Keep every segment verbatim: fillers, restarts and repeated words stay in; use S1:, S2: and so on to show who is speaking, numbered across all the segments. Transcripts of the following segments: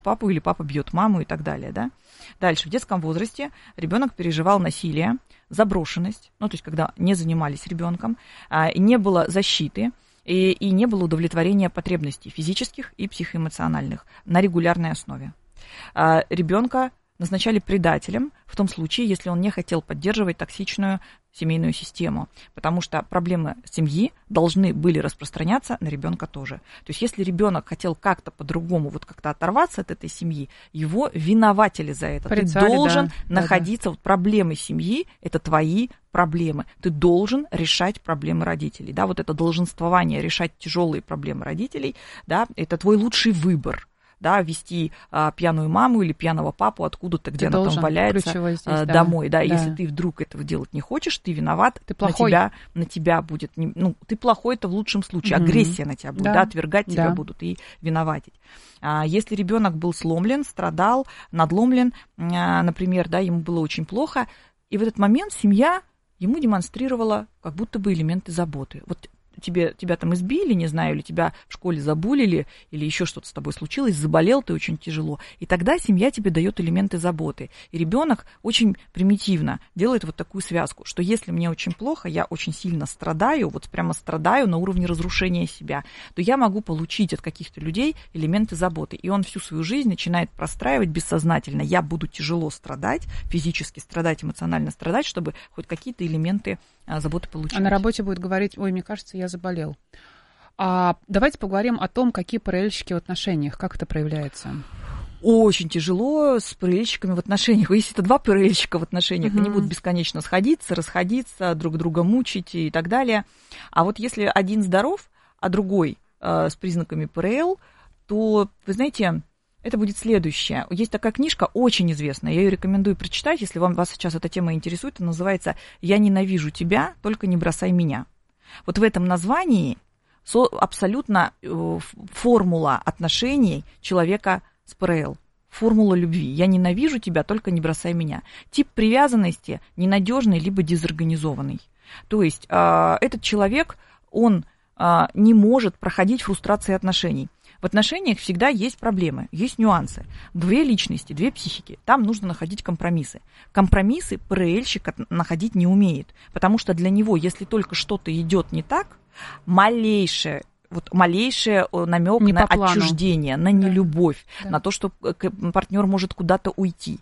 S1: папу или папа бьет маму и так далее, да. Дальше, в детском возрасте ребенок переживал насилие, заброшенность, ну, то есть когда не занимались ребенком, не было защиты и, и не было удовлетворения потребностей физических и психоэмоциональных на регулярной основе. Ребенка назначали предателем в том случае, если он не хотел поддерживать токсичную семейную систему, потому что проблемы семьи должны были распространяться на ребенка тоже. То есть если ребенок хотел как-то по-другому, вот как-то оторваться от этой семьи, его винователи за это. Порицали, ты должен да, находиться, да, да. Вот проблемы семьи – это твои проблемы. Ты должен решать проблемы родителей. Да, вот это долженствование решать тяжелые проблемы родителей, да, это твой лучший выбор. Да, вести а, пьяную маму или пьяного папу откуда-то, где ты она там валяется, здесь, а, да. домой. Да, да. Если ты вдруг этого делать не хочешь, ты виноват, ты плохой. На тебя, на тебя будет... Ну, ты плохой, это в лучшем случае. Mm-hmm. Агрессия на тебя будет, да. Да, отвергать да. тебя будут и виноватить. А, если ребенок был сломлен, страдал, надломлен, а, например, да, ему было очень плохо, и в этот момент семья ему демонстрировала как будто бы элементы заботы. Вот Тебе, тебя там избили, не знаю, или тебя в школе забулили, или еще что-то с тобой случилось, заболел ты очень тяжело. И тогда семья тебе дает элементы заботы. И ребенок очень примитивно делает вот такую связку, что если мне очень плохо, я очень сильно страдаю, вот прямо страдаю на уровне разрушения себя, то я могу получить от каких-то людей элементы заботы. И он всю свою жизнь начинает простраивать бессознательно. Я буду тяжело страдать, физически страдать, эмоционально страдать, чтобы хоть какие-то элементы заботы получать.
S2: А на работе будет говорить: ой, мне кажется, я заболел. А давайте поговорим о том, какие ПРЛщики в отношениях, как это проявляется.
S1: Очень тяжело с ПРЛщиками в отношениях. Если это два ПРЛщика в отношениях, uh-huh. они будут бесконечно сходиться, расходиться, друг друга мучить и так далее. А вот если один здоров, а другой э, с признаками ПРЛ, то, вы знаете, это будет следующее. Есть такая книжка, очень известная, я ее рекомендую прочитать, если вам, вас сейчас эта тема интересует. Она называется «Я ненавижу тебя, только не бросай меня». Вот в этом названии абсолютно формула отношений человека с ПРЛ. Формула любви. Я ненавижу тебя, только не бросай меня. Тип привязанности ненадежный либо дезорганизованный. То есть э, этот человек, он э, не может проходить фрустрации отношений. В отношениях всегда есть проблемы, есть нюансы. Две личности, две психики. Там нужно находить компромиссы. Компромиссы ПРЛщик находить не умеет. Потому что для него, если только что-то идет не так, малейшее, вот малейший намек на отчуждение, на нелюбовь, да. на то, что партнер может куда-то уйти.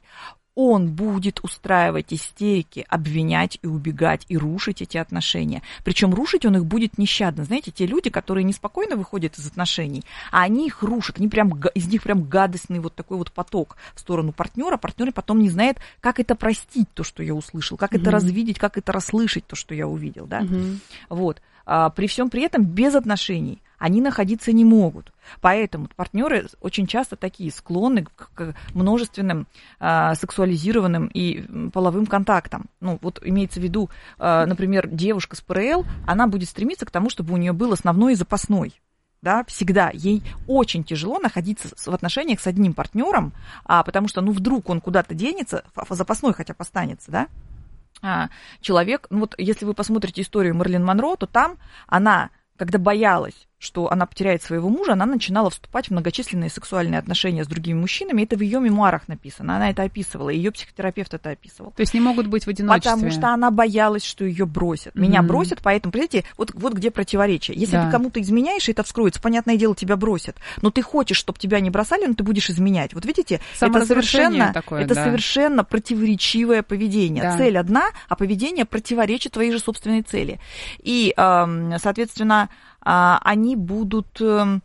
S1: Он будет устраивать истерики, обвинять и убегать, и рушить эти отношения. Причем рушить он их будет нещадно. Знаете, те люди, которые неспокойно выходят из отношений, а они их рушат, они прям, из них прям гадостный вот такой вот поток в сторону партнера. Партнер потом не знает, как это простить, то, что я услышал, как mm-hmm. это развидеть, как это расслышать, то, что я увидел. Да? Mm-hmm. Вот. А, при всем при этом без отношений они находиться не могут. Поэтому партнеры очень часто такие склонны к множественным э, сексуализированным и половым контактам. Ну, вот имеется в виду, э, например, девушка с ПРЛ, она будет стремиться к тому, чтобы у нее был основной и запасной. Да, всегда. Ей очень тяжело находиться в отношениях с одним партнером, а, потому что, ну, вдруг он куда-то денется, запасной хотя бы останется, да. А, человек, ну вот если вы посмотрите историю Мэрилин Монро, то там она, когда боялась, что она потеряет своего мужа, она начинала вступать в многочисленные сексуальные отношения с другими мужчинами. Это в ее мемуарах написано. Она это описывала, ее психотерапевт это описывал.
S2: То есть не могут быть в одиночестве.
S1: Потому что она боялась, что ее бросят. Меня mm-hmm. бросят, поэтому, понимаете, вот, вот где противоречие. Если да. ты кому-то изменяешь, и это вскроется, понятное дело, тебя бросят. Но ты хочешь, чтобы тебя не бросали, но ты будешь изменять. Вот видите, это совершенно, такое, это да. совершенно противоречивое поведение. Да. Цель одна, а поведение противоречит твоей же собственной цели. И, соответственно, они будут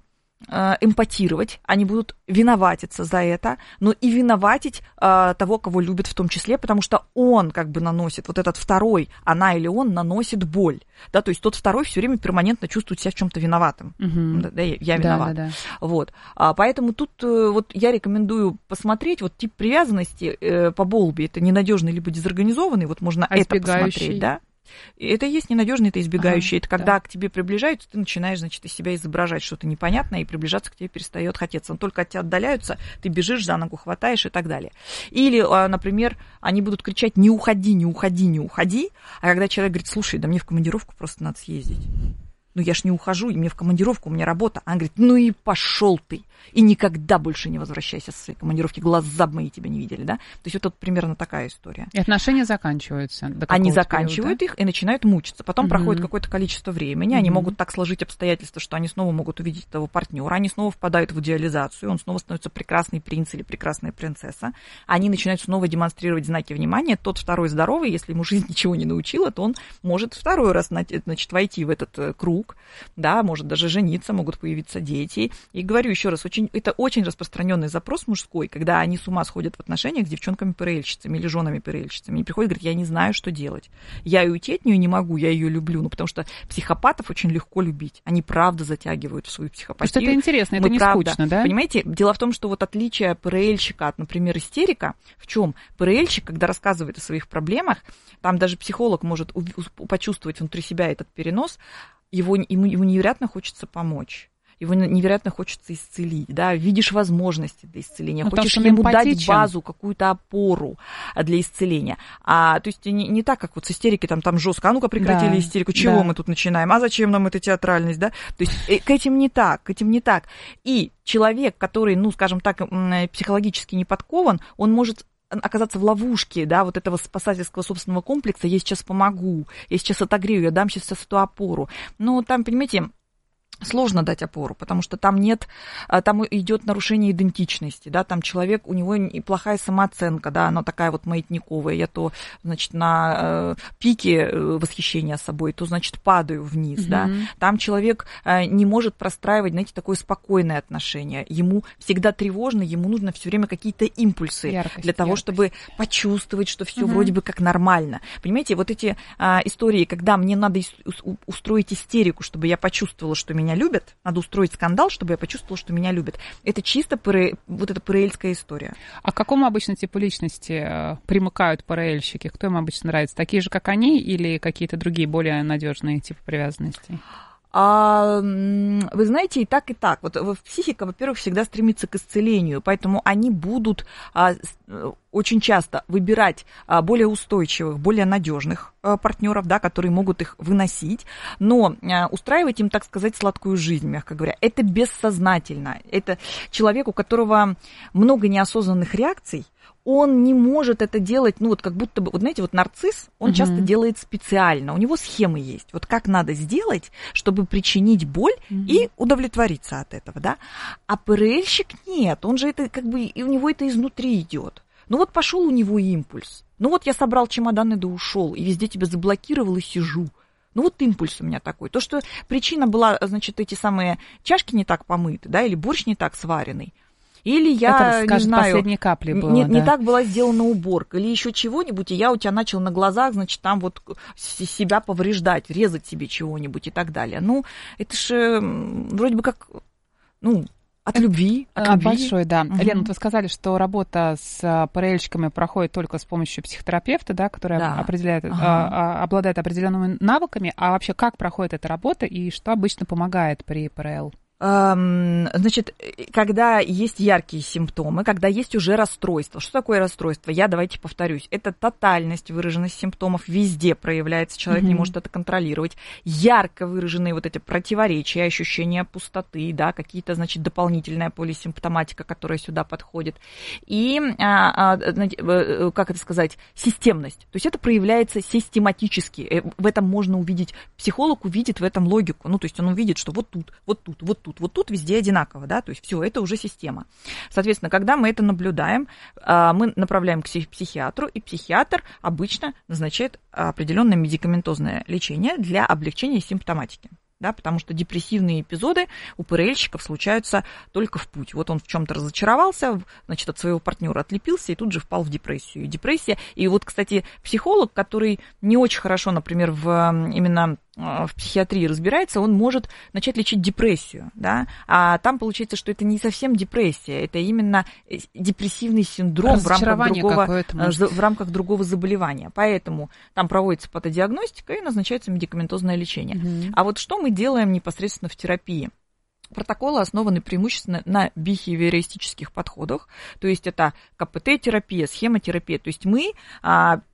S1: эмпатировать, они будут виноватиться за это, но и виноватить того, кого любят в том числе, потому что он как бы наносит, вот этот второй, она или он наносит боль, да, то есть тот второй все время перманентно чувствует себя в чем-то виноватым, угу. да, я виноват, да, да, да. Вот, поэтому тут вот я рекомендую посмотреть, вот тип привязанности по Болби, это ненадежный либо дезорганизованный, вот можно а это посмотреть, да. Это и есть ненадежный, это избегающий. Ага, это когда да. к тебе приближаются, ты начинаешь, значит, из себя изображать что-то непонятное, и приближаться к тебе перестает хотеться. Он только от тебя отдаляются, ты бежишь, за ногу хватаешь и так далее. Или, например, они будут кричать: не уходи, не уходи, не уходи. А когда человек говорит: слушай, да мне в командировку просто надо съездить. ну я ж не ухожу, и мне в командировку, у меня работа. Она говорит, ну и пошел ты, и никогда больше не возвращайся со своей командировки, глаза бы мои тебя не видели, да? То есть вот, вот примерно такая история.
S2: И отношения заканчиваются. До
S1: они заканчивают периода? Их и начинают мучиться. Потом mm-hmm. проходит какое-то количество времени, mm-hmm. они могут так сложить обстоятельства, что они снова могут увидеть этого партнера, они снова впадают в идеализацию, он снова становится прекрасный принц или прекрасная принцесса, они начинают снова демонстрировать знаки внимания. Тот второй здоровый, если ему жизнь ничего не научила, то он может второй раз, значит, войти в этот круг, да, может даже жениться, могут появиться дети. И говорю еще раз, очень, это очень распространенный запрос мужской, когда они с ума сходят в отношениях с девчонками-ПРЛьщицами или женами-ПРЛьщицами. И приходят и говорят, я не знаю, что делать. Я и уйти от нее не могу, я ее люблю, ну, потому что психопатов очень легко любить. Они правда затягивают в свою психопатию.
S2: Просто это интересно, это
S1: Мы
S2: не
S1: правда,
S2: скучно, да?
S1: Понимаете, дело в том, что вот отличие ПРЛьщика от, например, истерика в чем? ПРЛьщик, когда рассказывает о своих проблемах, там даже психолог может почувствовать внутри себя этот перенос, Его, ему, ему невероятно хочется помочь, его невероятно хочется исцелить, да, видишь возможности для исцеления, ну, хочешь ему эмпатичен. Дать базу, какую-то опору для исцеления. А, то есть не, не так, как вот с истерикой там, там жестко, а ну-ка прекратили да, истерику, чего да. мы тут начинаем, а зачем нам эта театральность, да, то есть к этим не так, к этим не так. И человек, который, ну, скажем так, психологически не подкован, он может оказаться в ловушке, да, вот этого спасательского собственного комплекса, я сейчас помогу, я сейчас отогрею, я дам сейчас эту опору. Но там, понимаете, сложно дать опору, потому что там нет, там идет нарушение идентичности, да, там человек, у него плохая самооценка, да, она такая вот маятниковая, я то, значит, на э, пике восхищения собой, то, значит, падаю вниз, mm-hmm. да, там человек э, не может простраивать, знаете, такое спокойное отношение, ему всегда тревожно, ему нужно все время какие-то импульсы яркость, для того, яркость. Чтобы почувствовать, что все mm-hmm. вроде бы как нормально, понимаете, вот эти э, истории, когда мне надо устроить истерику, чтобы я почувствовала, что меня меня любят, надо устроить скандал, чтобы я почувствовала, что меня любят. Это чисто ПР... вот эта ПРЛьская история.
S2: А к какому обычно типу личности примыкают ПРЛьщики? Кто им обычно нравится? Такие же, как они, или какие-то другие, более надежные типы привязанности?
S1: А, вы знаете, и так, и так. Вот психика, во-первых, всегда стремится к исцелению, поэтому они будут а, очень часто выбирать а, более устойчивых, более надежных а, партнеров, да, которые могут их выносить, но а, устраивать им, так сказать, сладкую жизнь, мягко говоря. Это бессознательно. Это человек, у которого много неосознанных реакций, он не может это делать, ну вот как будто бы, вот знаете, вот нарцисс, он uh-huh. часто делает специально, у него схемы есть, вот как надо сделать, чтобы причинить боль uh-huh. и удовлетвориться от этого, да, а ПРЛьщик нет, он же это как бы, и у него это изнутри идет, ну вот пошел у него импульс, ну вот я собрал чемоданы да ушел, и везде тебя заблокировал и сижу. Ну вот импульс у меня такой. То, что причина была, значит, эти самые чашки не так помыты, да, или борщ не так сваренный. Или я,
S2: это, скажет,
S1: не знаю,
S2: последней капли было,
S1: не,
S2: да.
S1: не так была сделана уборка, или еще чего-нибудь, и я у тебя начал на глазах, значит, там вот себя повреждать, резать себе чего-нибудь и так далее. Ну, это же вроде бы как, ну, от любви, от любви.
S2: Большой, да.
S1: Угу.
S2: Лена, вот вы сказали, что работа с ПРЛьщиками проходит только с помощью психотерапевта, да, который да. определяет, ага. а, обладает определенными навыками. А вообще, как проходит эта работа и что обычно помогает при ПРЛ?
S1: Значит, когда есть яркие симптомы, когда есть уже расстройство. Что такое расстройство? Я, давайте повторюсь, это тотальность, выраженность симптомов везде проявляется, человек mm-hmm. не может это контролировать. Ярко выраженные вот эти противоречия, ощущения пустоты, да, какие-то, значит, дополнительная полисимптоматика, которая сюда подходит. И, как это сказать, системность. То есть это проявляется систематически. В этом можно увидеть, психолог увидит в этом логику. Ну, то есть он увидит, что вот тут, вот тут, вот тут, вот тут везде одинаково, да, то есть все, это уже система. Соответственно, когда мы это наблюдаем, мы направляем к психиатру, и психиатр обычно назначает определенное медикаментозное лечение для облегчения симптоматики. Да, потому что депрессивные эпизоды у ПРЛьщиков случаются только в путь. Вот он в чем-то разочаровался, значит, от своего партнера отлепился и тут же впал в депрессию. И депрессия. И вот, кстати, психолог, который не очень хорошо, например, в, именно в психиатрии разбирается, он может начать лечить депрессию, да, а там получается, что это не совсем депрессия, это именно депрессивный синдром в рамках, другого, в рамках другого заболевания. Поэтому там проводится патодиагностика и назначается медикаментозное лечение. Угу. А вот что мы делаем непосредственно в терапии? Протоколы основаны преимущественно на бихевиористических подходах, то есть это ка пэ тэ-терапия, схемотерапия, то есть мы а,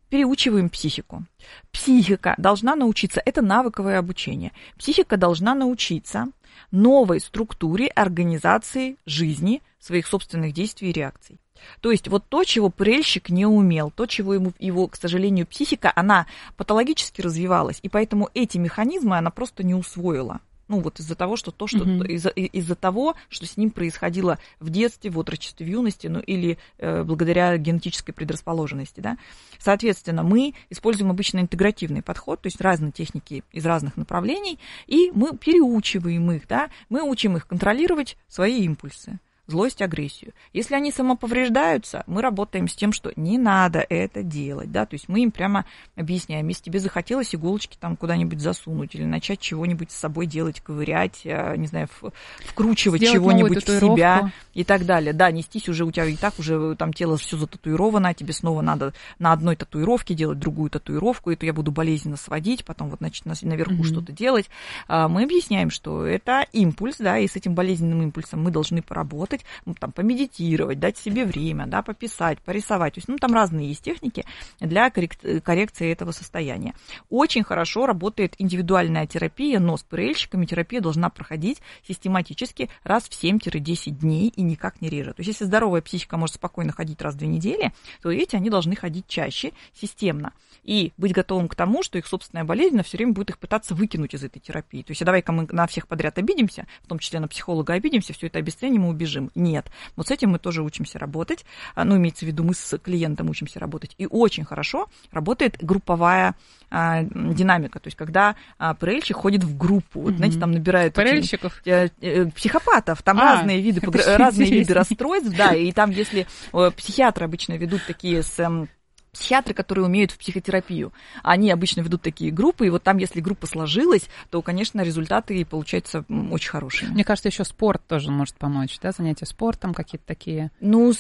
S1: переучиваем психику. Психика должна научиться, это навыковое обучение, психика должна научиться новой структуре организации жизни, своих собственных действий и реакций. То есть вот то, чего ПРЛьщик не умел, то, чего ему, его, к сожалению, психика, она патологически развивалась, и поэтому эти механизмы она просто не усвоила. Ну, вот из-за того, что то, что mm-hmm. из-за, из-за того, что с ним происходило в детстве, в отрочестве, в юности, ну, или э, благодаря генетической предрасположенности, да. Соответственно, мы используем обычно интегративный подход, то есть разные техники из разных направлений, и мы переучиваем их, да, мы учим их контролировать свои импульсы. Злость, агрессию. Если они самоповреждаются, мы работаем с тем, что не надо это делать, да, то есть мы им прямо объясняем, если тебе захотелось иголочки там куда-нибудь засунуть или начать чего-нибудь с собой делать, ковырять, не знаю, вкручивать сделать чего-нибудь в себя и так далее. Да, нестись уже, у тебя и так уже там тело все зататуировано, а тебе снова надо на одной татуировке делать другую татуировку, это я буду болезненно сводить, потом вот, значит, наверху mm-hmm. что-то делать. Мы объясняем, что это импульс, да, и с этим болезненным импульсом мы должны поработать, ну, там, помедитировать, дать себе время, да, пописать, порисовать. То есть, ну, там разные есть техники для коррекции этого состояния. Очень хорошо работает индивидуальная терапия, но с ПРЛьщиками терапия должна проходить систематически раз в семь-десять дней и никак не реже. То есть, если здоровая психика может спокойно ходить раз в две недели, то эти они должны ходить чаще, системно. И быть готовым к тому, что их собственная болезнь все время будет их пытаться выкинуть из этой терапии. То есть, давай-ка мы на всех подряд обидимся, в том числе на психолога обидимся, все это обесценим и убежим. Нет. Вот с этим мы тоже учимся работать. Ну, имеется в виду, мы с клиентом учимся работать. И очень хорошо работает групповая а, динамика. То есть, когда а, ПРЛьщик ходит в группу. Вот, знаете, там набирают...
S2: ПРЛьщиков?
S1: Э, э, психопатов. Там а, разные виды, разные виды расстройств. Да, и там, если э, психиатры обычно ведут такие с... Э, психиатры, которые умеют в психотерапию, они обычно ведут такие группы, и вот там, если группа сложилась, то, конечно, результаты получаются очень хорошие.
S2: Мне кажется, еще спорт тоже может помочь, да, занятия спортом какие-то такие?
S1: Ну,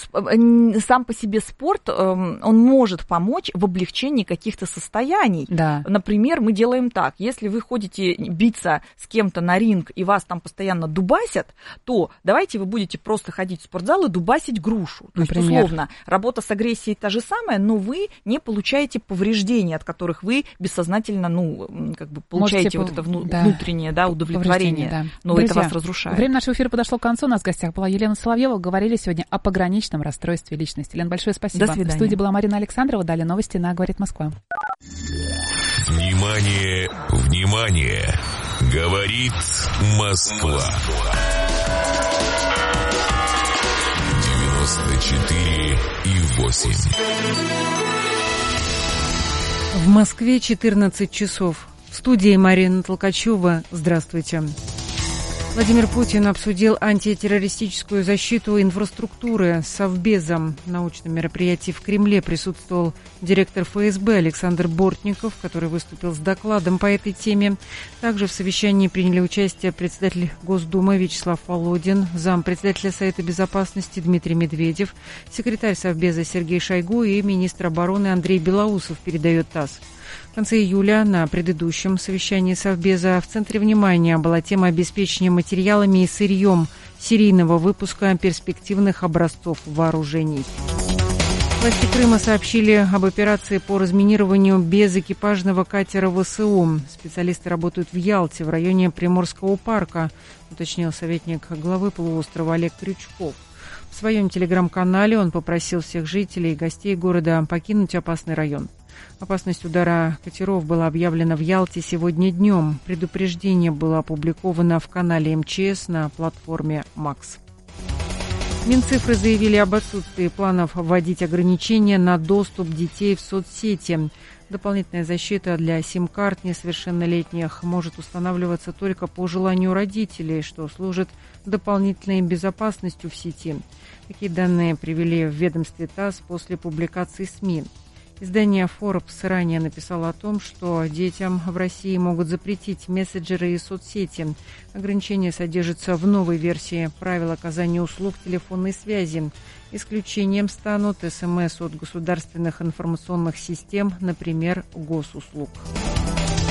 S1: сам по себе спорт, он может помочь в облегчении каких-то состояний.
S2: Да.
S1: Например, мы делаем так, если вы ходите биться с кем-то на ринг, и вас там постоянно дубасят, то давайте вы будете просто ходить в спортзал и дубасить грушу. То есть, условно, работа с агрессией та же самая, но вы не получаете повреждений, от которых вы бессознательно, ну, как бы получаете Можете, вот это вну- да. внутреннее, да, удовлетворение, да. но Друзья, это вас разрушает.
S2: Время нашего эфира подошло к концу. У нас в гостях была Елена Соловьева. Говорили сегодня о пограничном расстройстве личности. Елена, большое спасибо.
S1: До свидания.
S2: В студии была Марина Александрова. Далее новости на «Говорит Москва».
S3: Внимание, внимание! Говорит Москва. девяносто четыре и восемь.
S4: В Москве четырнадцать часов. В студии Марина Толкачева. Здравствуйте. Владимир Путин обсудил антитеррористическую защиту инфраструктуры с Совбезом. На научном мероприятии в Кремле присутствовал директор ФСБ Александр Бортников, который выступил с докладом по этой теме. Также в совещании приняли участие председатель Госдумы Вячеслав Володин, зампредседателя Совета Безопасности Дмитрий Медведев, секретарь Совбеза Сергей Шойгу и министр обороны Андрей Белоусов, передает ТАСС. В конце июля на предыдущем совещании Совбеза в центре внимания была тема обеспечения материалами и сырьем серийного выпуска перспективных образцов вооружений. Власти Крыма сообщили об операции по разминированию безэкипажного катера ВСУ. Специалисты работают в Ялте, в районе Приморского парка, уточнил советник главы полуострова Олег Крючков. В своем телеграм-канале он попросил всех жителей и гостей города покинуть опасный район. Опасность удара катеров была объявлена в Ялте сегодня днем. Предупреждение было опубликовано в канале МЧС на платформе МАКС. Минцифры заявили об отсутствии планов вводить ограничения на доступ детей в соцсети. Дополнительная защита для сим-карт несовершеннолетних может устанавливаться только по желанию родителей, что служит дополнительной безопасностью в сети. Такие данные привели в ведомстве ТАСС после публикации СМИ. Издание Forbes ранее написало о том, что детям в России могут запретить мессенджеры и соцсети. Ограничение содержится в новой версии правил оказания услуг телефонной связи. Исключением станут СМС от государственных информационных систем, например, госуслуг.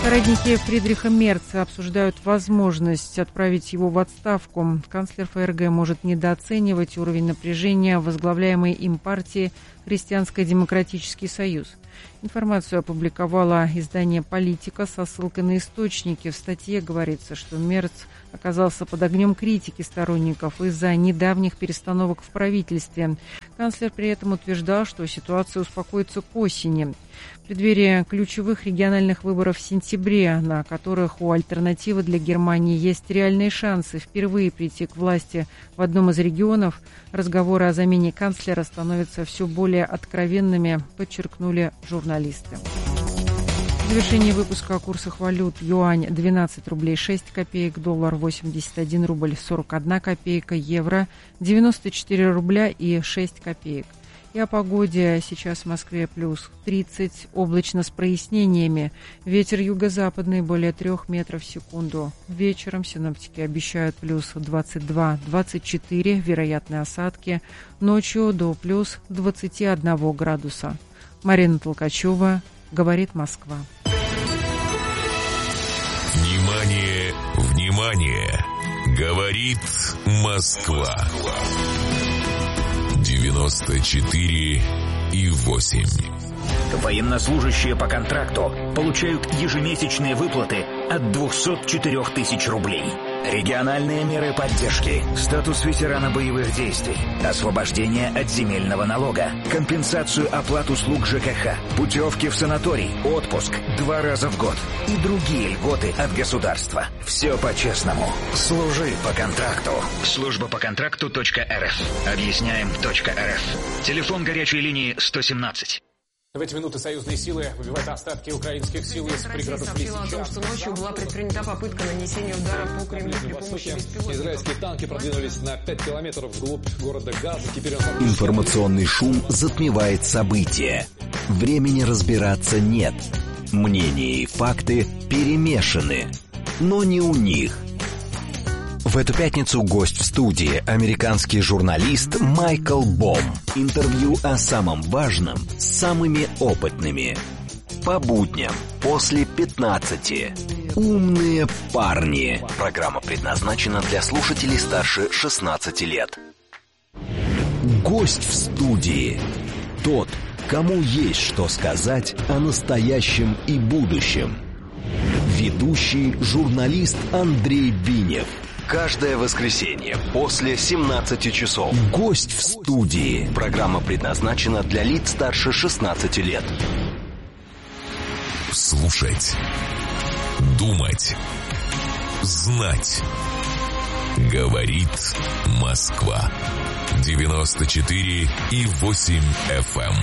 S4: Соратники Фридриха Мерца обсуждают возможность отправить его в отставку. Канцлер ФРГ может недооценивать уровень напряжения возглавляемой им партии «Христианско-демократический союз». Информацию опубликовало издание «Политика» со ссылкой на источники. В статье говорится, что Мерц оказался под огнем критики сторонников из-за недавних перестановок в правительстве. Канцлер при этом утверждал, что ситуация успокоится к осени. В преддверии ключевых региональных выборов в сентябре, на которых у «Альтернативы для Германии» есть реальные шансы впервые прийти к власти в одном из регионов, разговоры о замене канцлера становятся все более откровенными, подчеркнули журналисты. В завершении выпуска о курсах валют: юань двенадцать рублей шесть копеек, доллар восемьдесят один рубль сорок одна копейка, евро девяносто четыре рубля и шесть копеек. И о погоде. Сейчас в Москве плюс тридцать, облачно с прояснениями. Ветер юго-западный более трех метров в секунду. Вечером синоптики обещают плюс двадцать два - двадцать четыре, вероятные осадки. Ночью до плюс двадцати одного градуса. Марина Толкачева, говорит Москва.
S3: Внимание, внимание! Говорит Москва. девяносто четыре и восемь.
S5: Военнослужащие по контракту получают ежемесячные выплаты от двухсот четырёх тысяч рублей. Региональные меры поддержки, статус ветерана боевых действий, освобождение от земельного налога, компенсацию оплат услуг ЖКХ, путевки в санаторий, отпуск два раза в год и другие льготы от государства. Все по-честному. Служи по контракту. Служба по контракту .рф. Объясняем .рф. Телефон горячей линии сто семнадцать.
S6: В эти минуты союзные силы выбивают остатки украинских сил из пригородов Лисичанска.
S7: Россия сообщила о том, что ночью была предпринята попытка нанесения удара по Кремлю при помощи беспилотников.
S6: Израильские танки продвинулись на пять километров вглубь города Газа. Теперь он...
S8: Информационный шум затмевает события. Времени разбираться нет. Мнения и факты перемешаны. Но не у них. В эту пятницу гость в студии – американский журналист Майкл Бом. Интервью о самом важном с самыми опытными. По будням после пятнадцати. Умные парни. Программа предназначена для слушателей старше шестнадцати лет. Гость в студии. Тот, кому есть что сказать о настоящем и будущем. Ведущий журналист Андрей Бинев. Каждое воскресенье после семнадцати часов. Гость в студии. Программа предназначена для лиц старше шестнадцати лет.
S3: Слушать. Думать. Знать. Говорит Москва. девяносто четыре и восемь эф эм.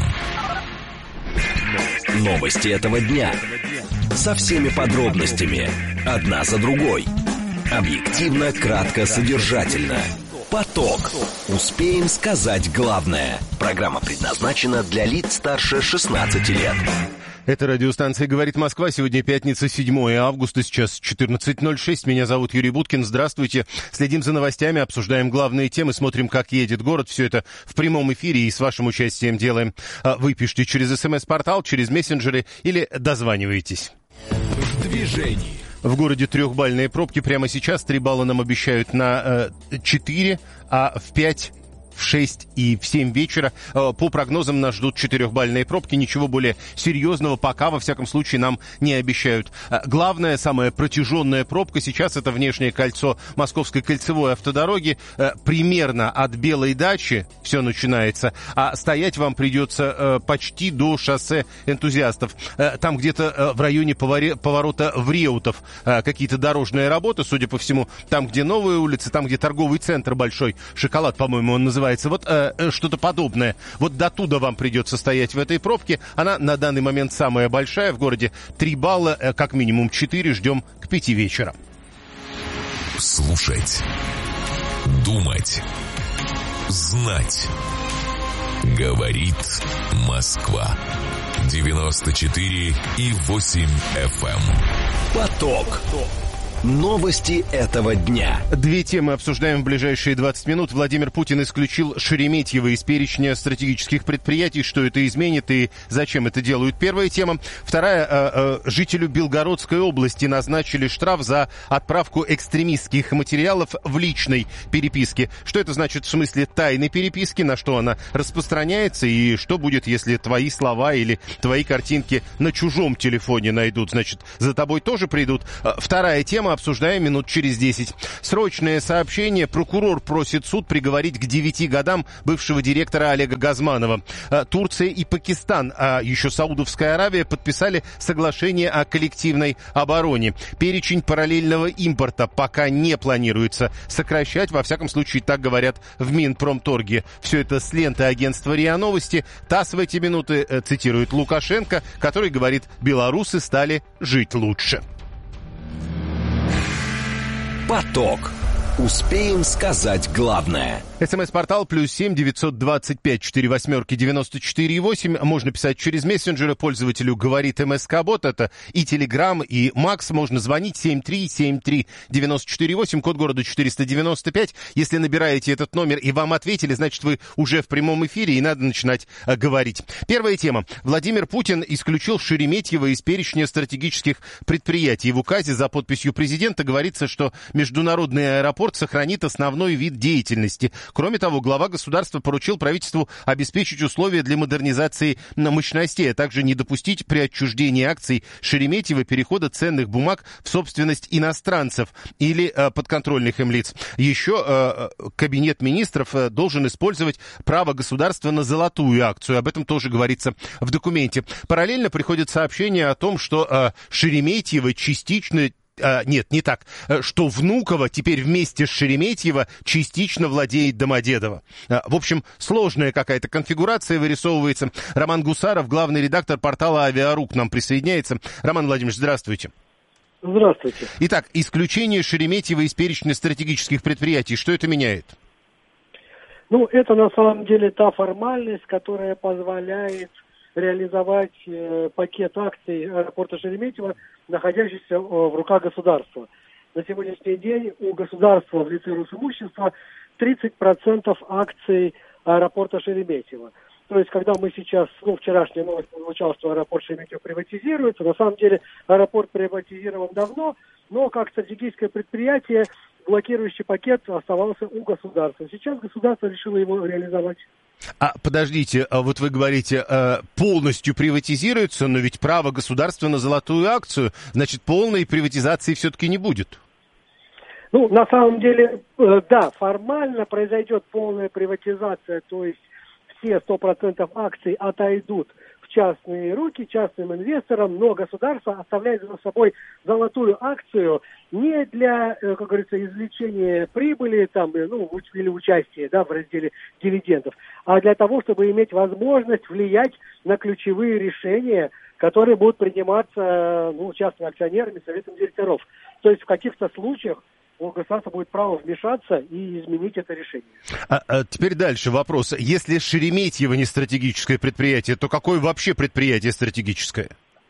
S8: Новости этого дня. Со всеми подробностями. Одна за другой. Объективно, кратко, содержательно. Поток. Успеем сказать главное. Программа предназначена для лиц старше шестнадцати лет.
S9: Это радиостанция «Говорит Москва». Сегодня пятница, седьмое августа, сейчас четырнадцать ноль шесть. Меня зовут Юрий Буткин. Здравствуйте. Следим за новостями, обсуждаем главные темы, смотрим, как едет город. Все это в прямом эфире и с вашим участием делаем. Вы пишите через СМС-портал, через мессенджеры или дозваниваетесь.
S3: В движении.
S9: В городе трехбальные пробки. Прямо сейчас три балла нам обещают на э, четыре, а в пять... в шесть и в семь вечера. По прогнозам нас ждут четырехбальные пробки. Ничего более серьезного пока, во всяком случае, нам не обещают. Главная, самая протяженная пробка сейчас — это внешнее кольцо Московской кольцевой автодороги. Примерно от Белой дачи все начинается, а стоять вам придется почти до шоссе Энтузиастов. Там где-то в районе поворота в Реутов какие-то дорожные работы, судя по всему. Там, где новые улицы, там, где торговый центр большой, «Шоколад», по-моему, он называется. Вот э, что-то подобное. Вот до туда вам придется стоять в этой пробке. Она на данный момент самая большая в городе. Три балла, э, как минимум четыре. Ждем к пяти вечера.
S3: Слушать. Думать. Знать. Говорит Москва. девяносто четыре и восемь эф эм.
S8: Поток. Новости этого дня.
S9: Две темы обсуждаем в ближайшие двадцать минут. Владимир Путин исключил Шереметьево из перечня стратегических предприятий. Что это изменит и зачем это делают? Первая тема. Вторая. Жителю Белгородской области назначили штраф за отправку экстремистских материалов в личной переписке. Что это значит в смысле тайной переписки? На что она распространяется? И что будет, если твои слова или твои картинки на чужом телефоне найдут? Значит, за тобой тоже придут? Вторая тема. Обсуждаем минут через десять. Срочное сообщение. Прокурор просит суд приговорить к девяти годам бывшего директора Олега Газманова. Турция и Пакистан, а еще Саудовская Аравия подписали соглашение о коллективной обороне. Перечень параллельного импорта пока не планируется сокращать. Во всяком случае, так говорят в Минпромторге. Все это с ленты агентства РИА Новости. ТАСС в эти минуты цитирует Лукашенко, который говорит: белорусы стали жить лучше.
S8: Поток. Успеем сказать главное.
S9: СМС-портал плюс семь девятьсот двадцать пять четыре восьмерки девяносто четыре восемь. Можно писать через мессенджеры. Пользователю говорит МСК-бот. Это и Телеграм, и Макс. Можно звонить семь три семь три девяносто четыре восемь, код города четыреста девяносто пять. Если набираете этот номер и вам ответили, значит, вы уже в прямом эфире, и надо начинать а, говорить. Первая тема. Владимир Путин исключил Шереметьево из перечня стратегических предприятий. В указе за подписью президента говорится, что международный аэропорт сохранит основной вид деятельности. Кроме того, глава государства поручил правительству обеспечить условия для модернизации мощностей, а также не допустить при отчуждении акций Шереметьево перехода ценных бумаг в собственность иностранцев или э, подконтрольных им лиц. Еще э, Кабинет министров э, должен использовать право государства на золотую акцию. Об этом тоже говорится в документе. Параллельно приходит сообщение о том, что э, Шереметьево частично... А, нет, не так, что Внуково теперь вместе с Шереметьево частично владеет Домодедово. А, в общем, сложная какая-то конфигурация вырисовывается. Роман Гусаров, главный редактор портала «Авиару», к нам присоединяется. Роман Владимирович, здравствуйте.
S10: Здравствуйте.
S9: Итак, исключение Шереметьево из перечня стратегических предприятий, что это меняет?
S10: Ну, это на самом деле та формальность, которая позволяет реализовать э, пакет акций аэропорта Шереметьево, находящийся э, в руках государства. На сегодняшний день у государства в лице Росимущества тридцать процентов акций аэропорта Шереметьево. То есть, когда мы сейчас, ну, вчерашняя новость прозвучала, что аэропорт Шереметьево приватизируется, на самом деле аэропорт приватизирован давно, но как стратегическое предприятие блокирующий пакет оставался у государства. Сейчас государство решило его реализовать.
S9: А подождите, вот вы говорите, полностью приватизируется, но ведь право государства на золотую акцию, значит, полной приватизации все-таки не будет.
S10: Ну, на самом деле, да, формально произойдет полная приватизация, то есть все сто процентов акций отойдут в частные руки, частным инвесторам, но государство оставляет за собой золотую акцию не для, как говорится, извлечения прибыли там, ну, или участия, да, в разделе дивидендов, а для того, чтобы иметь возможность влиять на ключевые решения, которые будут приниматься, ну, частными акционерами, советом директоров. То есть в каких-то случаях у государства будет право вмешаться и изменить это решение.
S9: А, а теперь дальше вопрос. Если Шереметьево не стратегическое предприятие, то какое вообще предприятие стратегическое?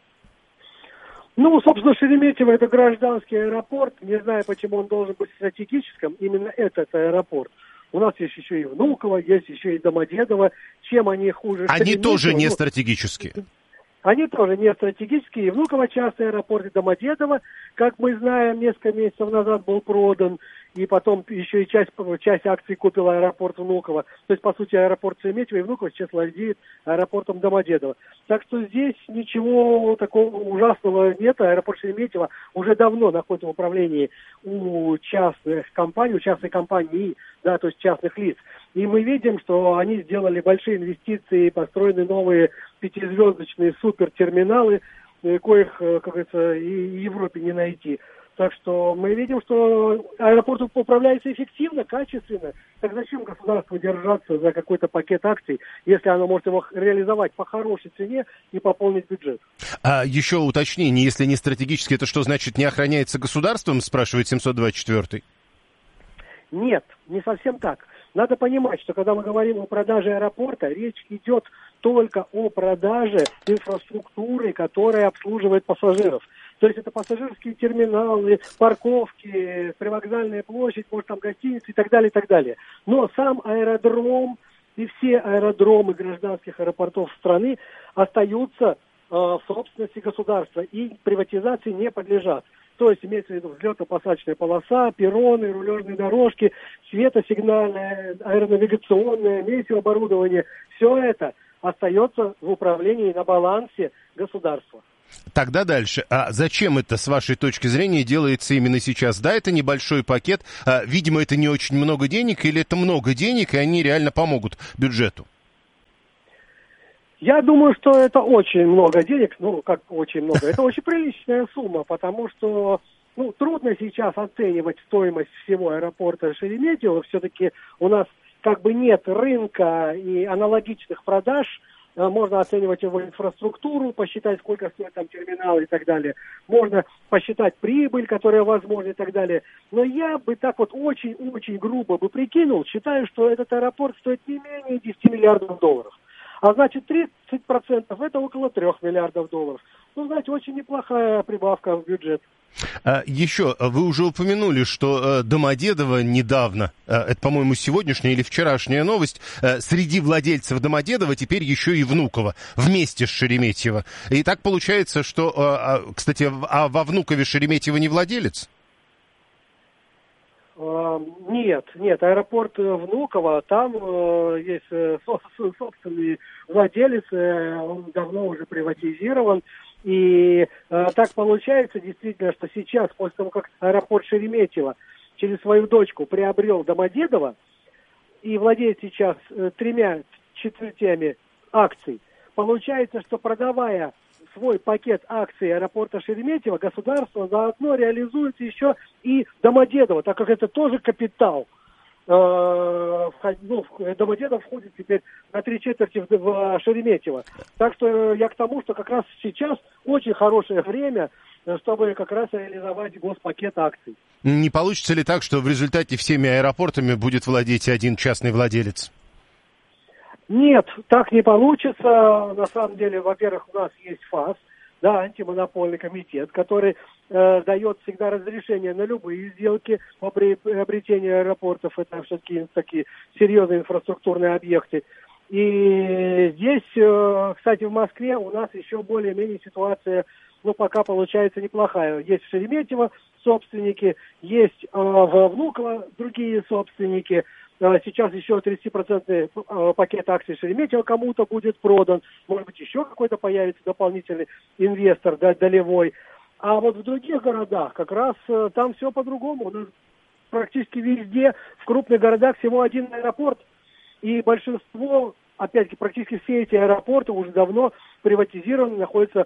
S10: Ну, собственно, Шереметьево — это гражданский аэропорт. Не знаю, почему он должен быть стратегическим. Именно этот аэропорт. У нас есть еще и Внуково, есть еще и Домодедово. Чем они хуже?
S9: Они тоже не стратегические.
S10: Они тоже не стратегические. И Внуково частный аэропорт, и Домодедово, как мы знаем, несколько месяцев назад был продан. И потом еще и часть, часть акций купил аэропорт Внуково. То есть, по сути, аэропорт Шереметьево и Внуково сейчас владеет аэропортом Домодедово. Так что здесь ничего такого ужасного нет. Аэропорт Шереметьево уже давно находится в управлении у частных компаний, у частной компании, да, то есть частных лиц. И мы видим, что они сделали большие инвестиции, построены новые пятизвездочные супертерминалы, коих, как говорится, и в Европе не найти. Так что мы видим, что аэропорт управляется эффективно, качественно. Так зачем государству держаться за какой-то пакет акций, если оно может его реализовать по хорошей цене и пополнить бюджет?
S9: А еще уточнение, если не стратегически, это что значит, не охраняется государством, спрашивает семьсот двадцать четвёртый?
S10: Нет, не совсем так. Надо понимать, что когда мы говорим о продаже аэропорта, речь идет только о продаже инфраструктуры, которая обслуживает пассажиров. То есть это пассажирские терминалы, парковки, привокзальная площадь, может там гостиницы и так далее, и так далее. Но сам аэродром и все аэродромы гражданских аэропортов страны остаются э, в собственности государства и приватизации не подлежат. То есть имеется в виду взлетно-посадочная полоса, перроны, рулежные дорожки, светосигнальное, аэронавигационное, метеооборудование. Все это остается в управлении на балансе государства.
S9: Тогда дальше. А зачем это, с вашей точки зрения, делается именно сейчас? Да, это небольшой пакет. А, видимо, это не очень много денег, или это много денег, и они реально помогут бюджету?
S10: Я думаю, что это очень много денег, ну, как очень много, это очень приличная сумма, потому что, ну, трудно сейчас оценивать стоимость всего аэропорта Шереметьево, все-таки у нас как бы нет рынка и аналогичных продаж, можно оценивать его инфраструктуру, посчитать, сколько стоит там терминал и так далее, можно посчитать прибыль, которая возможна и так далее, но я бы так вот очень-очень грубо бы прикинул, считаю, что этот аэропорт стоит не менее десять миллиардов долларов. А значит, тридцать процентов это около трех миллиардов долларов. Ну, знаете, очень неплохая прибавка в бюджет.
S9: А, еще, вы уже упомянули, что э, Домодедово недавно, э, это, по-моему, сегодняшняя или вчерашняя новость, э, среди владельцев Домодедово теперь еще и Внуково, вместе с Шереметьево. И так получается, что, э, э, кстати, а во Внукове Шереметьево не владелец?
S10: Нет, нет, аэропорт Внуково, там э, есть э, собственный владелец, э, он давно уже приватизирован, и э, так получается действительно, что сейчас, после того, как аэропорт Шереметьево через свою дочку приобрел Домодедово и владеет сейчас э, тремя четвертями акций, получается, что продавая свой пакет акций аэропорта Шереметьево, государство заодно реализует еще и Домодедово, так как это тоже капитал. Ну, Домодедово входит теперь на три четверти в, в Шереметьево. Так что я к тому, что как раз сейчас очень хорошее время, чтобы как раз реализовать госпакет акций.
S9: Не получится ли так, что в результате всеми аэропортами будет владеть один частный владелец?
S10: Нет, так не получится. На самом деле, во-первых, у нас есть ФАС, да, антимонопольный комитет, который э, дает всегда разрешение на любые сделки по приобретению аэропортов. Это все-таки такие серьезные инфраструктурные объекты. И здесь, э, кстати, в Москве у нас еще более-менее ситуация, ну, пока получается неплохая. Есть в Шереметьево собственники, есть э, в Внуково другие собственники. Сейчас еще тридцать процентов пакет акций Шереметьево кому-то будет продан. Может быть, еще какой-то появится дополнительный инвестор, да, долевой. А вот в других городах как раз там все по-другому. У нас практически везде, в крупных городах, всего один аэропорт. И большинство, опять-таки, практически все эти аэропорты уже давно приватизированы, находятся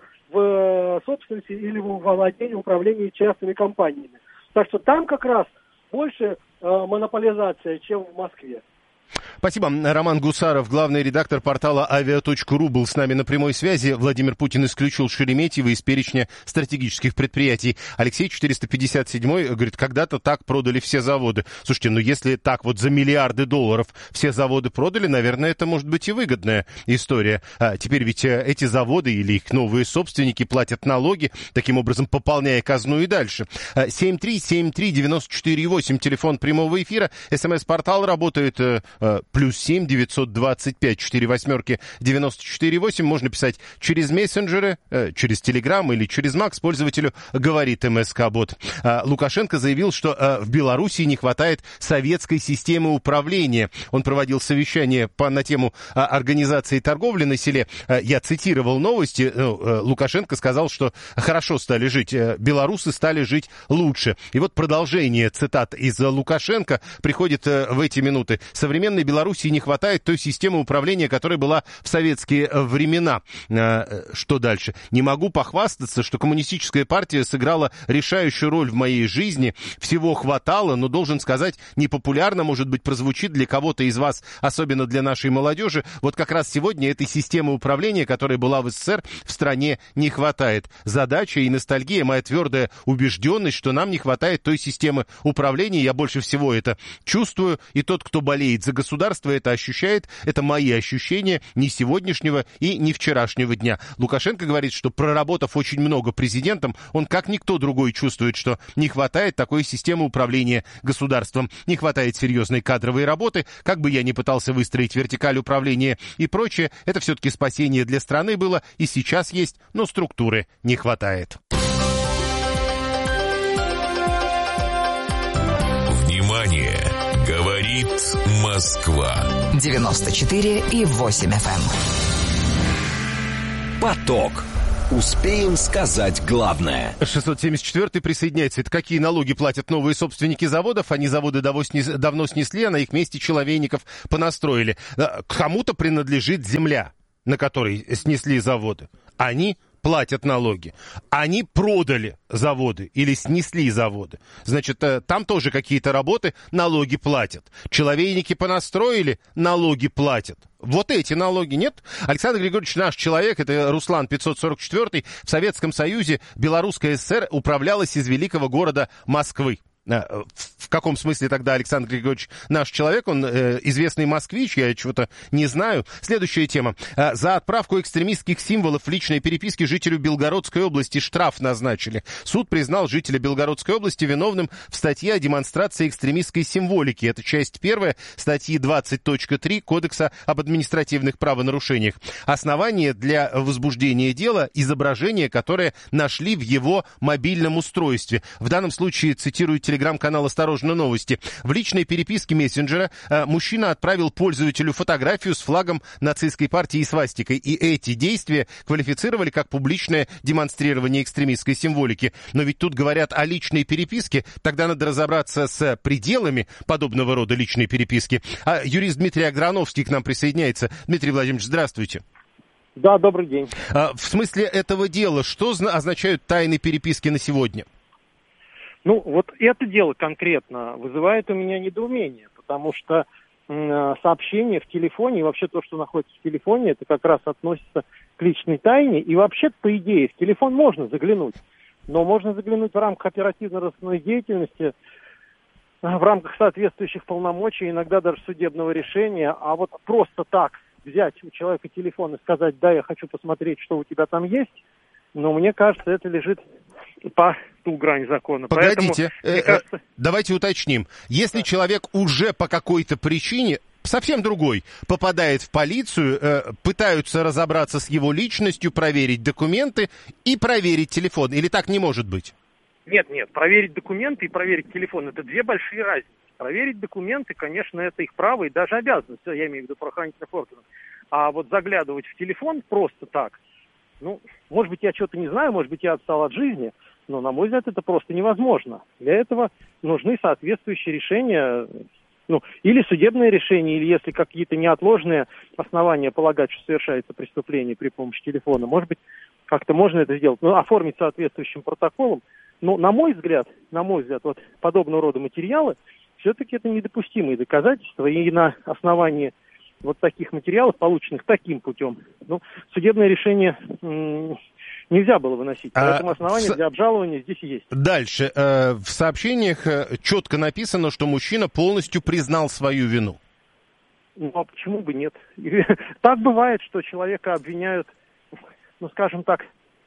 S10: в собственности или в владении, управлении частными компаниями. Так что там как раз больше э, монополизация, чем в Москве.
S9: Спасибо. Роман Гусаров, главный редактор портала авиа точка ру, был с нами на прямой связи. Владимир Путин исключил Шереметьево из перечня стратегических предприятий. Алексей четыреста пятьдесят семь говорит, когда-то так продали все заводы. Слушайте, ну если так вот за миллиарды долларов все заводы продали, наверное, это может быть и выгодная история. А теперь ведь эти заводы или их новые собственники платят налоги, таким образом пополняя казну и дальше. семь три семь три девять четыре восемь, телефон прямого эфира. СМС-портал работает... плюс семь девятьсот двадцать пять четыре восьмерки девяносто четыре восемь. Можно писать через мессенджеры, э, через Телеграм или через Макс пользователю «Говорит МСК-бот». Э, Лукашенко заявил, что э, в Белоруссии не хватает советской системы управления. Он проводил совещание по, на тему э, организации торговли на селе. Э, я цитировал новости. Э, э, Лукашенко сказал, что хорошо стали жить, э, белорусы стали жить лучше. И вот продолжение цитат из Лукашенко приходит э, в эти минуты. Современный современной Белоруссии не хватает той системы управления, которая была в советские времена. Что дальше? Не могу похвастаться, что коммунистическая партия сыграла решающую роль в моей жизни. Всего хватало, но, должен сказать, непопулярно, может быть, прозвучит для кого-то из вас, особенно для нашей молодежи. Вот как раз сегодня этой системы управления, которая была в СССР, в стране не хватает. Задача и ностальгия, моя твердая убежденность, что нам не хватает той системы управления. Я больше всего это чувствую. И тот, кто болеет за государство это ощущает, это мои ощущения не сегодняшнего и не вчерашнего дня. Лукашенко говорит, что проработав очень много президентом, он как никто другой чувствует, что не хватает такой системы управления государством, не хватает серьезной кадровой работы, как бы я ни пытался выстроить вертикаль управления и прочее, это все-таки спасение для страны было и сейчас есть, но структуры не хватает.
S3: Внимание! Говорит Москва.
S11: девяносто четыре и восемь эф эм.
S8: Поток. Успеем сказать главное.
S9: шестьсот семьдесят четвёртый присоединяется. Это какие налоги платят новые собственники заводов? Они заводы давно снесли, а на их месте человейников понастроили. Кому-то принадлежит земля, на которой снесли заводы. Они платят налоги. Они продали заводы или снесли заводы. Значит, там тоже какие-то работы, налоги платят. Человейники понастроили, налоги платят. Вот эти налоги нет. Александр Григорьевич наш человек, это Руслан пятьсот сорок четвёртый. В Советском Союзе Белорусская ССР управлялась из великого города Москвы. В каком смысле тогда Александр Григорьевич наш человек? Он э, известный москвич, я чего-то не знаю. Следующая тема. За отправку экстремистских символов в личной переписке жителю Белгородской области штраф назначили. Суд признал жителя Белгородской области виновным в статье о демонстрации экстремистской символики. Это часть первая статьи двадцать точка три Кодекса об административных правонарушениях. Основание для возбуждения дела — изображение, которое нашли в его мобильном устройстве. В данном случае, цитирую телеграм-канал «Осторожно, новости». В личной переписке мессенджера э, мужчина отправил пользователю фотографию с флагом нацистской партии и свастикой. И эти действия квалифицировали как публичное демонстрирование экстремистской символики. Но ведь тут говорят о личной переписке. Тогда надо разобраться с пределами подобного рода личной переписки. А юрист Дмитрий Аграновский к нам присоединяется. Дмитрий Владимирович, здравствуйте.
S12: Да, добрый день.
S9: А, в смысле этого дела, что означают тайны переписки на сегодня?
S12: Ну, вот это дело конкретно вызывает у меня недоумение, потому что э, сообщение в телефоне и вообще то, что находится в телефоне, это как раз относится к личной тайне. И вообще, по идее, в телефон можно заглянуть, но можно заглянуть в рамках оперативно-розыскной деятельности, в рамках соответствующих полномочий, иногда даже судебного решения. А вот просто так взять у человека телефон и сказать: да, я хочу посмотреть, что у тебя там есть, но мне кажется, это лежит по ту грань закона.
S9: Погодите,
S12: Поэтому,
S9: э,
S12: кажется...
S9: давайте уточним. Если да. человек уже по какой-то причине, совсем другой, попадает в полицию, э, пытаются разобраться с его личностью, проверить документы и проверить телефон, или так не может быть?
S12: Нет, нет, проверить документы и проверить телефон — это две большие разницы. Проверить документы, конечно, это их право и даже обязанность, я имею в виду правоохранительных органов. А вот заглядывать в телефон просто так, ну, может быть, я что-то не знаю, может быть, я отстал от жизни, но, на мой взгляд, это просто невозможно. Для этого нужны соответствующие решения, ну, или судебные решения, или если какие-то неотложные основания полагать, что совершается преступление при помощи телефона, может быть, как-то можно это сделать, ну, оформить соответствующим протоколом. Но, на мой взгляд, на мой взгляд, вот подобного рода материалы, все-таки это недопустимые доказательства, и на основании вот таких материалов, полученных таким путем, ну, судебное решение м- нельзя было выносить. Поэтому основания а, для обжалования здесь есть.
S9: Dальше. Э, в сообщениях э, четко написано, что мужчина полностью признал свою вину.
S12: Ну, а почему бы нет? Так бывает, что человека обвиняют, ну, скажем так,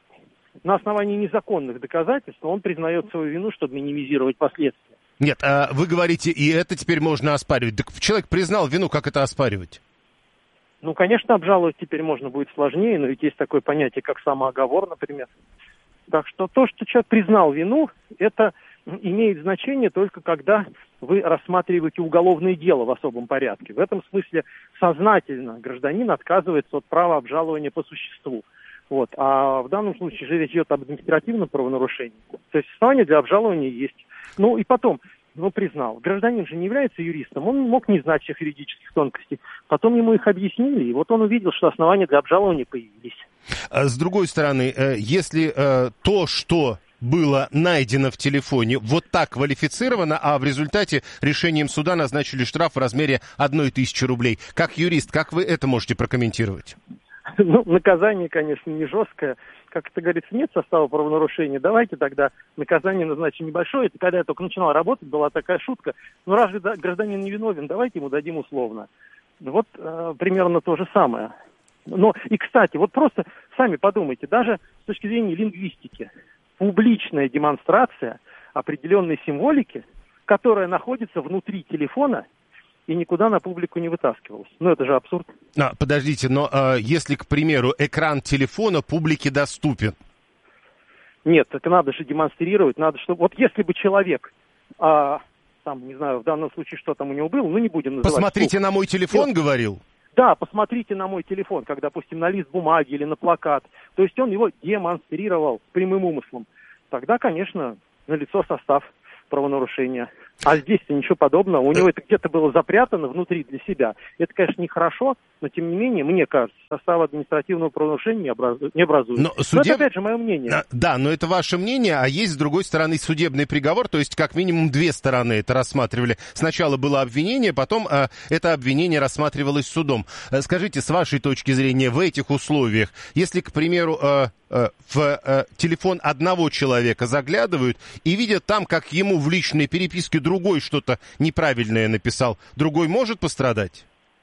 S12: на основании незаконных доказательств, но он признает свою вину, чтобы минимизировать последствия.
S9: Нет, а вы говорите, и это теперь можно оспаривать. Так человек признал вину, как это оспаривать?
S12: Ну, конечно, обжаловать теперь можно будет сложнее, но ведь есть такое понятие, как самооговор, например. Так что то, что человек признал вину, это имеет значение только когда вы рассматриваете уголовное дело в особом порядке. В этом смысле сознательно гражданин отказывается от права обжалования по существу. Вот. А в данном случае же речь идет об административном правонарушении. То есть основания для обжалования есть. Ну и потом, ну, признал. Гражданин же не является юристом, он мог не знать всех юридических тонкостей. Потом ему их объяснили, и вот он увидел, что основания для обжалования появились.
S9: А с другой стороны, если то, что было найдено в телефоне, вот так квалифицировано, а в результате решением суда назначили штраф в размере одной тысячи рублей, как юрист, как вы это можете прокомментировать?
S12: Ну, наказание, конечно, не жесткое. Как это говорится, нет состава правонарушения. Давайте тогда наказание назначим небольшое. Это когда я только начинал работать, была такая шутка. Ну, раз гражданин не виновен, давайте ему дадим условно. Вот э, примерно то же самое. Но, и, кстати, вот просто сами подумайте, даже с точки зрения лингвистики, публичная демонстрация определенной символики, которая находится внутри телефона, и никуда на публику не вытаскивалось. Ну, это же абсурд.
S9: А, подождите, но а, если, к примеру, экран телефона публике доступен?
S12: Нет, так надо же демонстрировать, надо, чтобы... Вот если бы человек, а, там, не знаю, в данном случае, что там у него было, ну, не будем называть...
S9: Посмотрите
S12: вслух.
S9: на мой телефон, Нет. говорил?
S12: Да, посмотрите на мой телефон, как, допустим, на лист бумаги или на плакат. То есть он его демонстрировал с прямым умыслом. Тогда, конечно, налицо состав правонарушения. А здесь-то ничего подобного. У него это где-то было запрятано внутри для себя. Это, конечно, нехорошо, но, тем не менее, мне кажется, состав административного правонарушения не, образ... не образуется.
S9: Но, судеб...
S12: но это, опять же, мое мнение.
S9: Да, да, но это ваше мнение, а есть, с другой стороны, судебный приговор, то есть, как минимум, две стороны это рассматривали. Сначала было обвинение, потом э, это обвинение рассматривалось судом. Э, скажите, с вашей точки зрения, в этих условиях, если, к примеру, э, э, в э, телефон одного человека заглядывают и видят там, как ему в личной переписке другой что-то неправильное написал, другой может пострадать?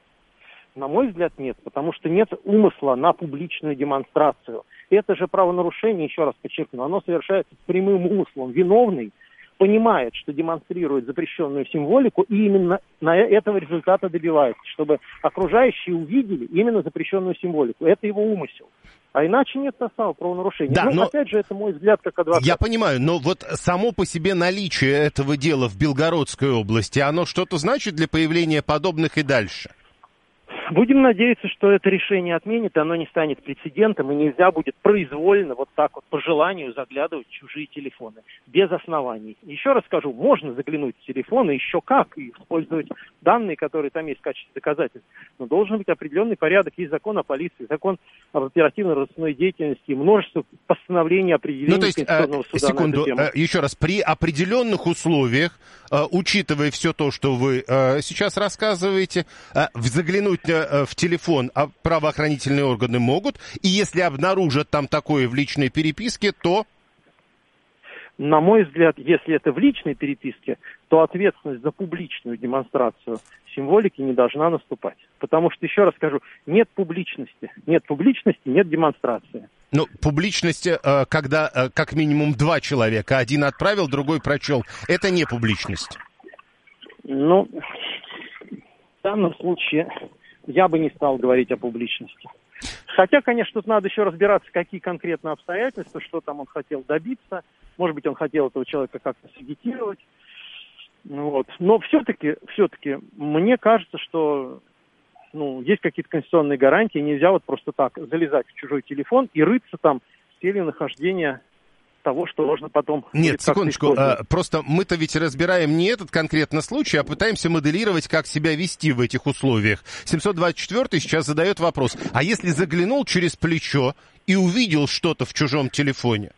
S12: На мой взгляд, нет, потому что нет умысла на публичную демонстрацию. Это же правонарушение, еще раз подчеркну, оно совершается с прямым умыслом. Виновный понимает, что демонстрирует запрещенную символику, и именно на этого результата добивается, чтобы окружающие увидели именно запрещенную символику. Это его умысел. А иначе нет состава правонарушения.
S9: Да,
S12: ну,
S9: но...
S12: опять же, это мой взгляд как адвокат.
S9: Я понимаю, но вот само по себе наличие этого дела в Белгородской области, оно что-то значит для появления подобных и дальше?
S12: Будем надеяться, что это решение отменит, и оно не станет прецедентом, и нельзя будет произвольно, вот так вот, по желанию заглядывать в чужие телефоны, без оснований. Еще раз скажу, можно заглянуть в телефон, и еще как, и использовать данные, которые там есть в качестве доказательств. Но должен быть определенный порядок. Есть закон о полиции, закон об оперативно-розыскной деятельности, множество постановлений, определений
S9: ну, то есть,
S12: Конституционного
S9: э,
S12: суда
S9: секунду,
S12: на эту тему.
S9: Э, еще раз, при определенных условиях, э, учитывая все то, что вы э, сейчас рассказываете, э, заглянуть в телефон а правоохранительные органы могут, и если обнаружат там такое в личной переписке, то...
S12: На мой взгляд, если это в личной переписке, то ответственность за публичную демонстрацию символики не должна наступать. Потому что, еще раз скажу, нет публичности. Нет публичности, нет демонстрации.
S9: Ну, публичность, когда как минимум два человека, один отправил, другой прочел, это не публичность.
S12: Ну, в данном случае... Я бы не стал говорить о публичности. Хотя, конечно, тут надо еще разбираться, какие конкретно обстоятельства, что там он хотел добиться. Может быть, он хотел этого человека как-то сагитировать. Вот. Но все-таки, все-таки, мне кажется, что ну, есть какие-то конституционные гарантии. Нельзя вот просто так залезать в чужой телефон и рыться там с целью нахождения того, что можно потом...
S9: Нет, секундочку, а, просто мы-то ведь разбираем не этот конкретно случай, а пытаемся моделировать, как себя вести в этих условиях. семьсот двадцать четвёртый сейчас задает вопрос, а если заглянул через плечо и увидел что-то в чужом телефоне?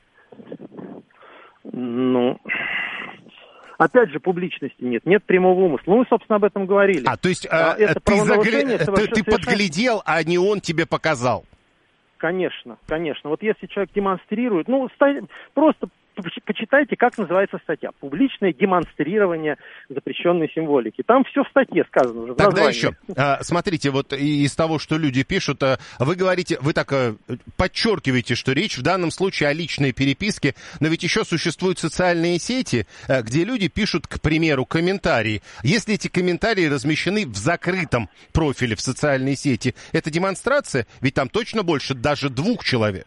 S12: Ну... Опять же, публичности нет, нет прямого умысла. Ну, мы, собственно, об этом говорили.
S9: А, то есть а, это ты, загля... ты, ты подглядел, а не он тебе показал?
S12: Конечно, конечно. Вот если человек демонстрирует, ну, просто почитайте, как называется статья. Публичное демонстрирование запрещенной символики. Там все в статье сказано уже.
S9: Тогда еще, а, смотрите, вот из того, что люди пишут, а, вы говорите, вы так а, подчеркиваете, что речь в данном случае о личной переписке, но ведь еще существуют социальные сети, а, где люди пишут, к примеру, комментарии. Если эти комментарии размещены в закрытом профиле в социальной сети, это демонстрация? Ведь там точно больше даже двух человек.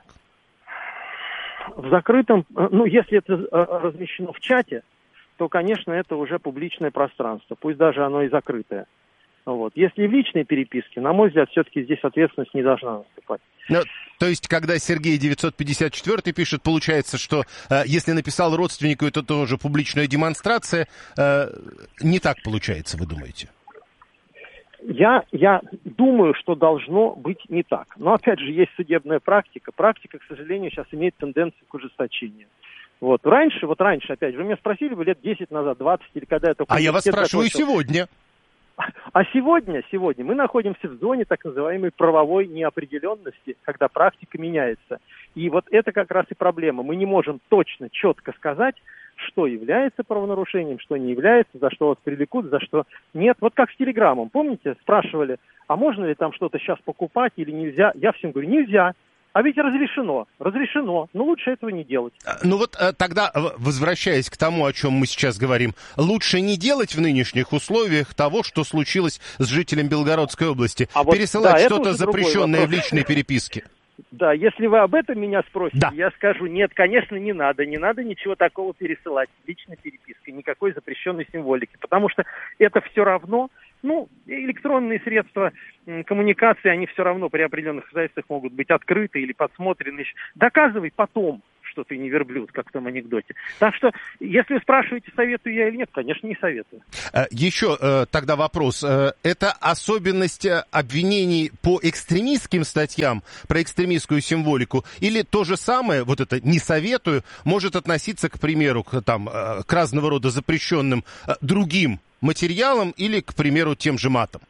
S12: В закрытом, ну, если это размещено в чате, то, конечно, это уже публичное пространство, пусть даже оно и закрытое. Вот. Если в личной переписке, на мой взгляд, все-таки здесь ответственность не должна наступать.
S9: Ну, то есть, когда Сергей девятьсот пятьдесят четыре пишет, получается, что э, если написал родственнику, это тоже публичная демонстрация, э, не так получается, вы думаете?
S12: Я, я думаю, что должно быть не так. Но, опять же, есть судебная практика. Практика, к сожалению, сейчас имеет тенденцию к ужесточению. Вот. Раньше, вот раньше, опять же, вы меня спросили бы лет десять назад, двадцать, или когда я только...
S9: А я вас спрашиваю закончил. Сегодня.
S12: А сегодня, сегодня мы находимся в зоне так называемой правовой неопределенности, когда практика меняется. И вот это как раз и проблема. Мы не можем точно, четко сказать, что является правонарушением, что не является, за что вас привлекут, за что нет. Вот как с телеграммом. Помните, спрашивали, а можно ли там что-то сейчас покупать или нельзя? Я всем говорю, нельзя. А ведь разрешено, разрешено, но лучше этого не делать.
S9: Ну вот тогда, возвращаясь к тому, о чем мы сейчас говорим, лучше не делать в нынешних условиях того, что случилось с жителем Белгородской области. А вот, пересылать да, что-то запрещенное в личной переписке.
S12: Да, если вы об этом меня спросите,
S9: да.
S12: я скажу, нет, конечно, не надо, не надо ничего такого пересылать личной перепиской, никакой запрещенной символики, потому что это все равно, ну, электронные средства коммуникации, они все равно при определенных обстоятельствах могут быть открыты или подсмотрены. Доказывай потом, что ты не верблюд, как в том анекдоте. Так что, если вы спрашиваете, советую я или нет, конечно, не советую.
S9: Еще тогда вопрос. Это особенность обвинений по экстремистским статьям, про экстремистскую символику, или то же самое, вот это «не советую», может относиться, к примеру, к, там, к разного рода запрещенным другим материалам или, к примеру, тем же матам?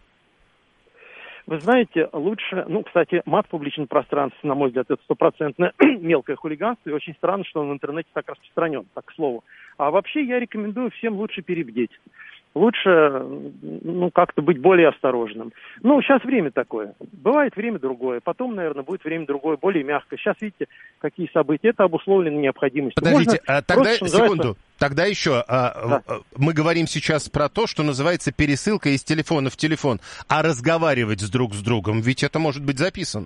S12: Вы знаете, лучше, ну, кстати, мат в публичном пространстве, на мой взгляд, это стопроцентное мелкое хулиганство, и очень странно, что он в интернете так распространен, так к слову. А вообще я рекомендую всем лучше перебдеть. Лучше, ну, как-то быть более осторожным. Ну, сейчас время такое. Бывает время другое. Потом, наверное, будет время другое, более мягкое. Сейчас, видите, какие события. Это обусловлено необходимостью.
S9: Подождите, а тогда, просто, секунду. Называется... Тогда еще, а, да. мы говорим сейчас про то, что называется пересылка из телефона в телефон. А разговаривать с друг с другом, ведь это может быть записано.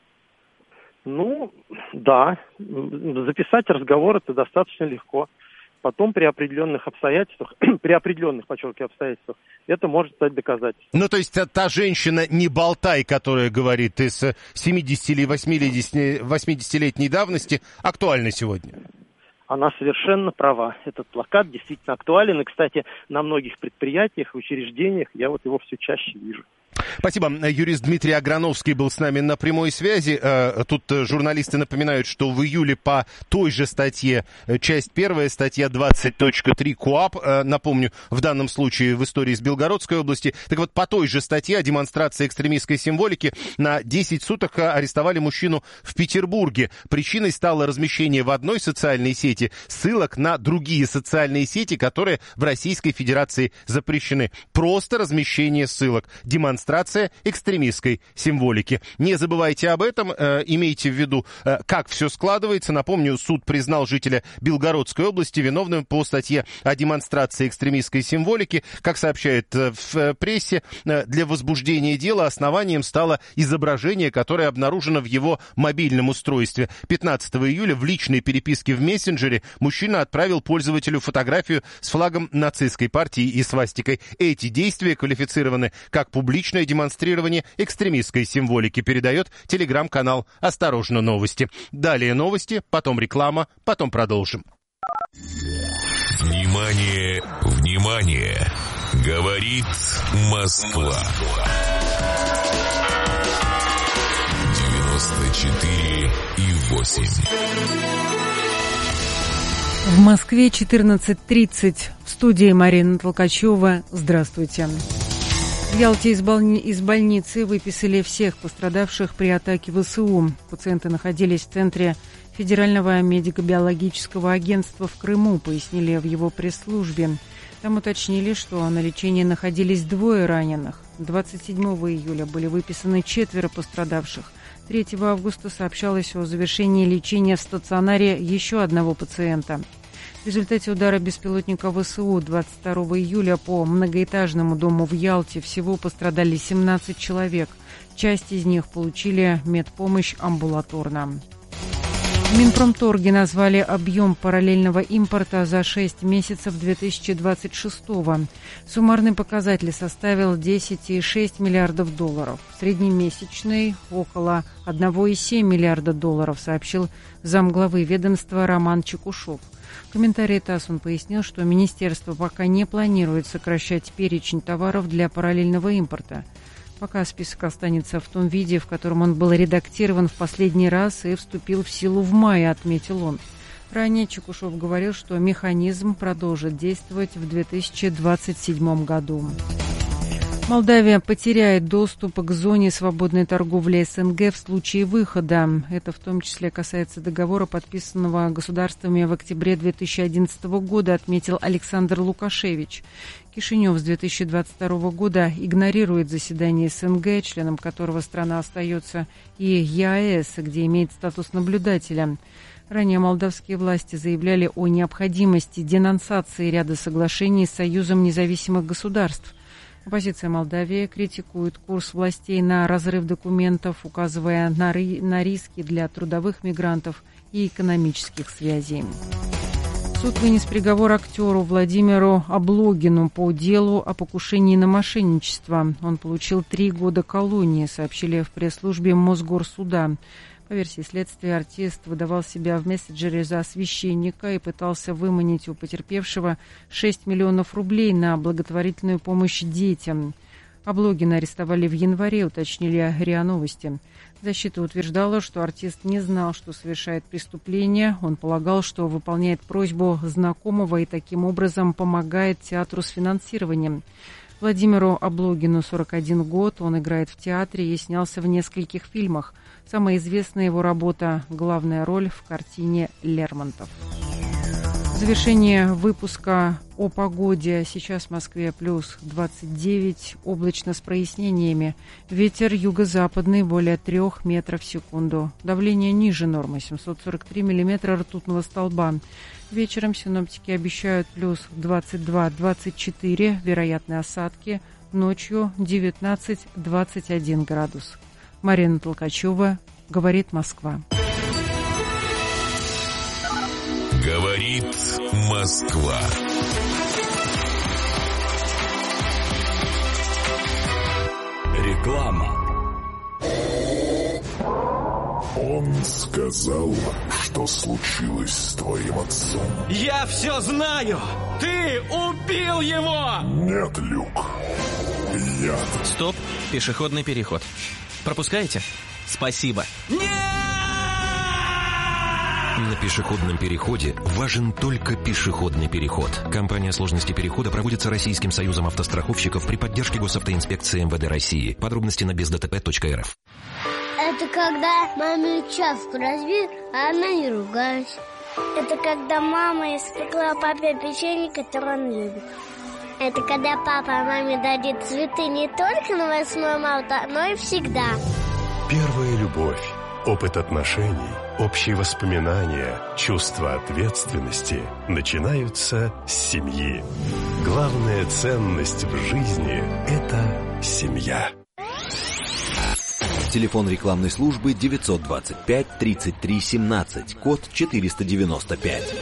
S12: Ну, да. Записать разговор это достаточно легко. Потом при определенных обстоятельствах, при определенных, подчеркиваю, обстоятельствах, это может стать доказательством.
S9: Ну, то есть та женщина не болтай, которая говорит из семидесяти или восьмидесятилетней давности, актуальна сегодня?
S12: Она совершенно права. Этот плакат действительно актуален. И, кстати, на многих предприятиях, учреждениях я вот его все чаще вижу.
S9: Спасибо. Юрист Дмитрий Аграновский был с нами на прямой связи. Тут журналисты напоминают, что в июле по той же статье, часть первая, статья двадцать точка три КоАП, напомню, в данном случае в истории с Белгородской области, так вот, по той же статье о демонстрации экстремистской символики на десять суток арестовали мужчину в Петербурге. Причиной стало размещение в одной социальной сети ссылок на другие социальные сети, которые в Российской Федерации запрещены. Просто размещение ссылок. Демонстрация экстремистской символики. Не забывайте об этом, э, имейте в виду, э, как все складывается. Напомню, суд признал жителя Белгородской области виновным по статье о демонстрации экстремистской символики. Как сообщает э, в э, прессе, э, для возбуждения дела основанием стало изображение, которое обнаружено в его мобильном устройстве. пятнадцатого июля в личной переписке в мессенджере мужчина отправил пользователю фотографию с флагом нацистской партии и свастикой. Эти действия квалифицированы как публичное демонстрирование экстремистской символики, передает телеграм-канал «Осторожно, новости». Далее новости, потом реклама, потом продолжим.
S3: Внимание, внимание! Говорит Москва. девяносто четыре и восемь.
S4: В Москве четырнадцать тридцать. В студии Марина Толкачева. Здравствуйте. В Ялте из, больни... из больницы выписали всех пострадавших при атаке ВСУ. Пациенты находились в центре Федерального медико-биологического агентства в Крыму, пояснили в его пресс-службе. Там уточнили, что на лечении находились двое раненых. двадцать седьмого июля были выписаны четверо пострадавших. третьего августа сообщалось о завершении лечения в стационаре еще одного пациента. В результате удара беспилотника ВСУ двадцать второго июля по многоэтажному дому в Ялте всего пострадали семнадцать человек. Часть из них получили медпомощь амбулаторно. В Минпромторге назвали объем параллельного импорта за шесть месяцев две тысячи двадцать шестого. Суммарный показатель составил десять целых шесть десятых миллиардов долларов. Среднемесячный – около один целых семь десятых миллиарда долларов, сообщил замглавы ведомства Роман Чекушев. В комментарии ТАСС он пояснил, что министерство пока не планирует сокращать перечень товаров для параллельного импорта. Пока список останется в том виде, в котором он был редактирован в последний раз и вступил в силу в мае, отметил он. Ранее Чекушев говорил, что механизм продолжит действовать в две тысячи двадцать седьмом году. Молдавия потеряет доступ к зоне свободной торговли СНГ в случае выхода. Это в том числе касается договора, подписанного государствами в октябре две тысячи одиннадцатого года, отметил Александр Лукашевич. Кишинев с две тысячи двадцать второго года игнорирует заседание СНГ, членом которого страна остается, и ЕАЭС, где имеет статус наблюдателя. Ранее молдавские власти заявляли о необходимости денонсации ряда соглашений с Союзом независимых государств. Оппозиция Молдавии критикует курс властей на разрыв документов, указывая на, ри- на риски для трудовых мигрантов и экономических связей. Суд вынес приговор актеру Владимиру Облогину по делу о покушении на мошенничество. Он получил три года колонии, сообщили в пресс-службе Мосгорсуда. По версии следствия, артист выдавал себя в мессенджере за священника и пытался выманить у потерпевшего шесть миллионов рублей на благотворительную помощь детям. Облогина арестовали в январе, уточнили РИА Новости. Защита утверждала, что артист не знал, что совершает преступление. Он полагал, что выполняет просьбу знакомого и таким образом помогает театру с финансированием. Владимиру Облогину сорок один год, он играет в театре и снялся в нескольких фильмах. Самая известная его работа – главная роль в картине «Лермонтов». В завершение выпуска о погоде. Сейчас в Москве плюс двадцать девять, облачно с прояснениями. Ветер юго-западный более трех метров в секунду. Давление ниже нормы, семьсот сорок три миллиметра ртутного столба. Вечером синоптики обещают плюс двадцать два - двадцать четыре, вероятные осадки. Ночью девятнадцать - двадцать один градус. Марина Толкачева, говорит Москва.
S3: Говорит Москва.
S13: Реклама. Он сказал, что случилось с твоим отцом.
S14: Я все знаю! Ты убил его!
S13: Нет, Люк. Я...
S14: Стоп, пешеходный переход. Пропускаете? Спасибо. Нет!
S15: На пешеходном переходе важен только пешеходный переход. Кампания «Сложности перехода» проводится Российским союзом автостраховщиков при поддержке госавтоинспекции эм вэ дэ России. Подробности на без дэ тэ пэ точка эр эф.
S16: Это когда маме чашку разбил, а она не ругалась. Это когда мама испекла папе печенье, которое он любит. Это когда папа маме дарит цветы не только на восьмое марта, но и всегда.
S17: Первая любовь, опыт отношений, общие воспоминания, чувство ответственности начинаются с семьи. Главная ценность в жизни – это семья.
S8: Телефон рекламной службы девятьсот двадцать пять тридцать три семнадцать, код четыреста девяносто пять.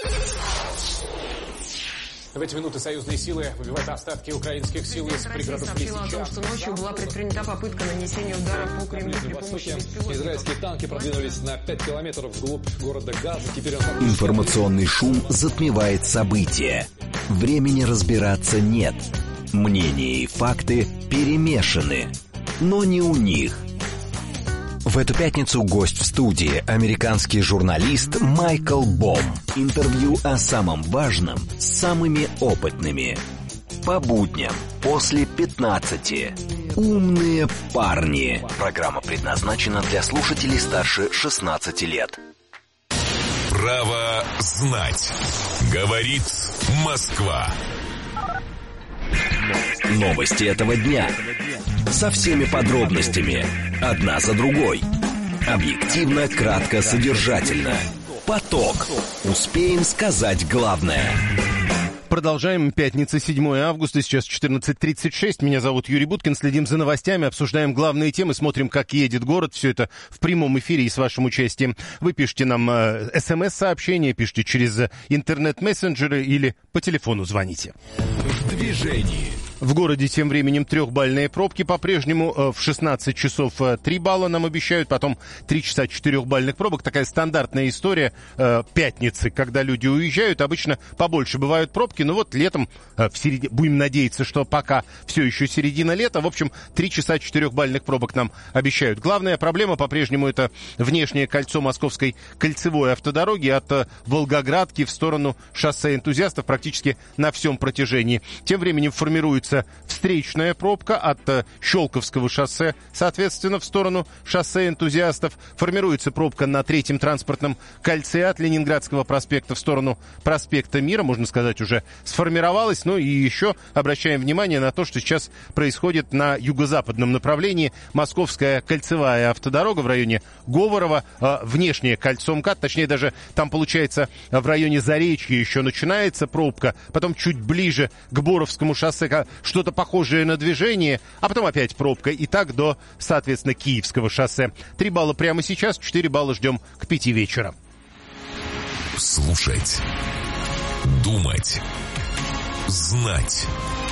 S6: В эти минуты союзные силы выбивают остатки украинских сил из пригородов Лисичанска.
S7: о том, что ночью была предпринята попытка нанесения удара по Кремлю при помощи беспилотников.
S6: Израильские танки продвинулись на пять километров вглубь города Газа. Теперь он...
S8: Информационный шум затмевает события. Времени разбираться нет. Мнения и факты перемешаны. Но не у них. В эту пятницу гость в студии – американский журналист Майкл Бом. Интервью о самом важном с самыми опытными. По будням после пятнадцати. Умные парни. Программа предназначена для слушателей старше шестнадцати лет.
S3: Право знать. Говорит Москва.
S8: Новости этого дня. Со всеми подробностями. Одна за другой. Объективно, кратко, содержательно. Поток. Успеем сказать главное.
S9: Продолжаем. Пятница, седьмое августа, сейчас четырнадцать тридцать шесть. Меня зовут Юрий Буткин. Следим за новостями, обсуждаем главные темы, смотрим, как едет город. Все это в прямом эфире и с вашим участием. Вы пишите нам э, смс-сообщения, пишите через интернет-мессенджеры или по телефону звоните.
S3: В движении.
S9: В городе тем временем трехбальные пробки по-прежнему. В шестнадцать часов три балла нам обещают, потом три часа четырехбальных пробок. Такая стандартная история э, пятницы, когда люди уезжают. Обычно побольше бывают пробки, но вот летом, э, в середине, будем надеяться, что пока все еще середина лета. В общем, три часа четырехбальных пробок нам обещают. Главная проблема по-прежнему это внешнее кольцо Московской кольцевой автодороги от э, Волгоградки в сторону шоссе Энтузиастов практически на всем протяжении. Тем временем формируется формируется встречная пробка от Щелковского шоссе, соответственно, в сторону шоссе энтузиастов. Формируется пробка на третьем транспортном кольце от Ленинградского проспекта в сторону проспекта Мира, можно сказать, уже сформировалась. Ну и еще обращаем внимание на то, что сейчас происходит на юго-западном направлении. Московская кольцевая автодорога в районе Говорова, внешнее кольцо МКАД, точнее даже там получается в районе Заречья еще начинается пробка, потом чуть ближе к Боровскому шоссе что-то похожее на движение, а потом опять пробка, и так до, соответственно, Киевского шоссе. Три балла прямо сейчас, четыре балла ждем к пяти вечера.
S3: Слушать, думать, знать.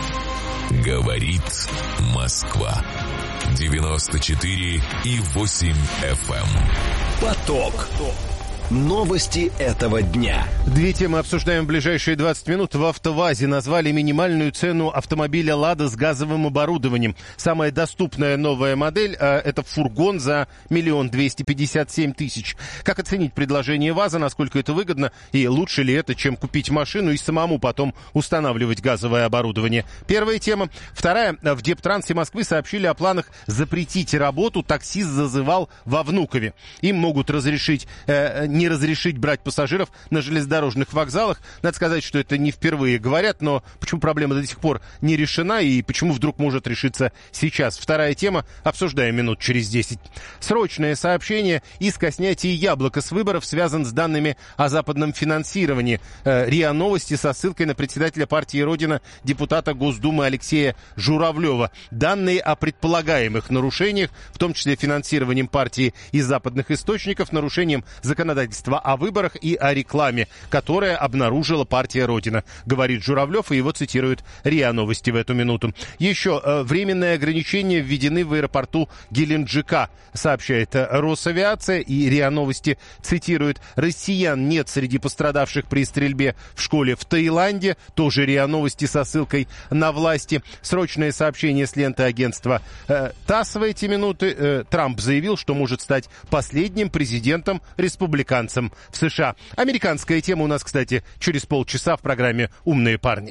S3: Говорит Москва. девяносто четыре и восемь эф эм.
S8: Поток. Новости этого дня.
S9: Две темы обсуждаем в ближайшие двадцать минут. В «АвтоВАЗе» назвали минимальную цену автомобиля «Лада» с газовым оборудованием. Самая доступная новая модель э, – это фургон за миллион двести пятьдесят семь тысяч. Как оценить предложение ВАЗа, насколько это выгодно и лучше ли это, чем купить машину и самому потом устанавливать газовое оборудование? Первая тема. Вторая. В Дептрансе Москвы сообщили о планах запретить работу «Таксист зазывал» во Внукове. Им могут разрешить... Э, не разрешить брать пассажиров на железнодорожных вокзалах. Надо сказать, что это не впервые говорят, но почему проблема до сих пор не решена и почему вдруг может решиться сейчас? Вторая тема. Обсуждаем минут через десять. Срочное сообщение. Иск о снятии яблока с выборов связан с данными о западном финансировании. Э, РИА Новости со ссылкой на председателя партии «Родина», депутата Госдумы Алексея Журавлева. Данные о предполагаемых нарушениях, в том числе финансированием партии из западных источников, нарушением законодательства о выборах и о рекламе, которая обнаружила партия «Родина», говорит Журавлев, и его цитируют РИА Новости в эту минуту. Еще э, временные ограничения введены в аэропорту Геленджика, сообщает Росавиация, и РИА Новости цитирует: россиян нет среди пострадавших при стрельбе в школе в Таиланде, тоже РИА Новости со ссылкой на власти. Срочное сообщение с ленты агентства э, ТАСС в эти минуты. Э, Трамп заявил, что может стать последним президентом республиканцем в США. Американская тема у нас, кстати, через полчаса в программе «Умные парни».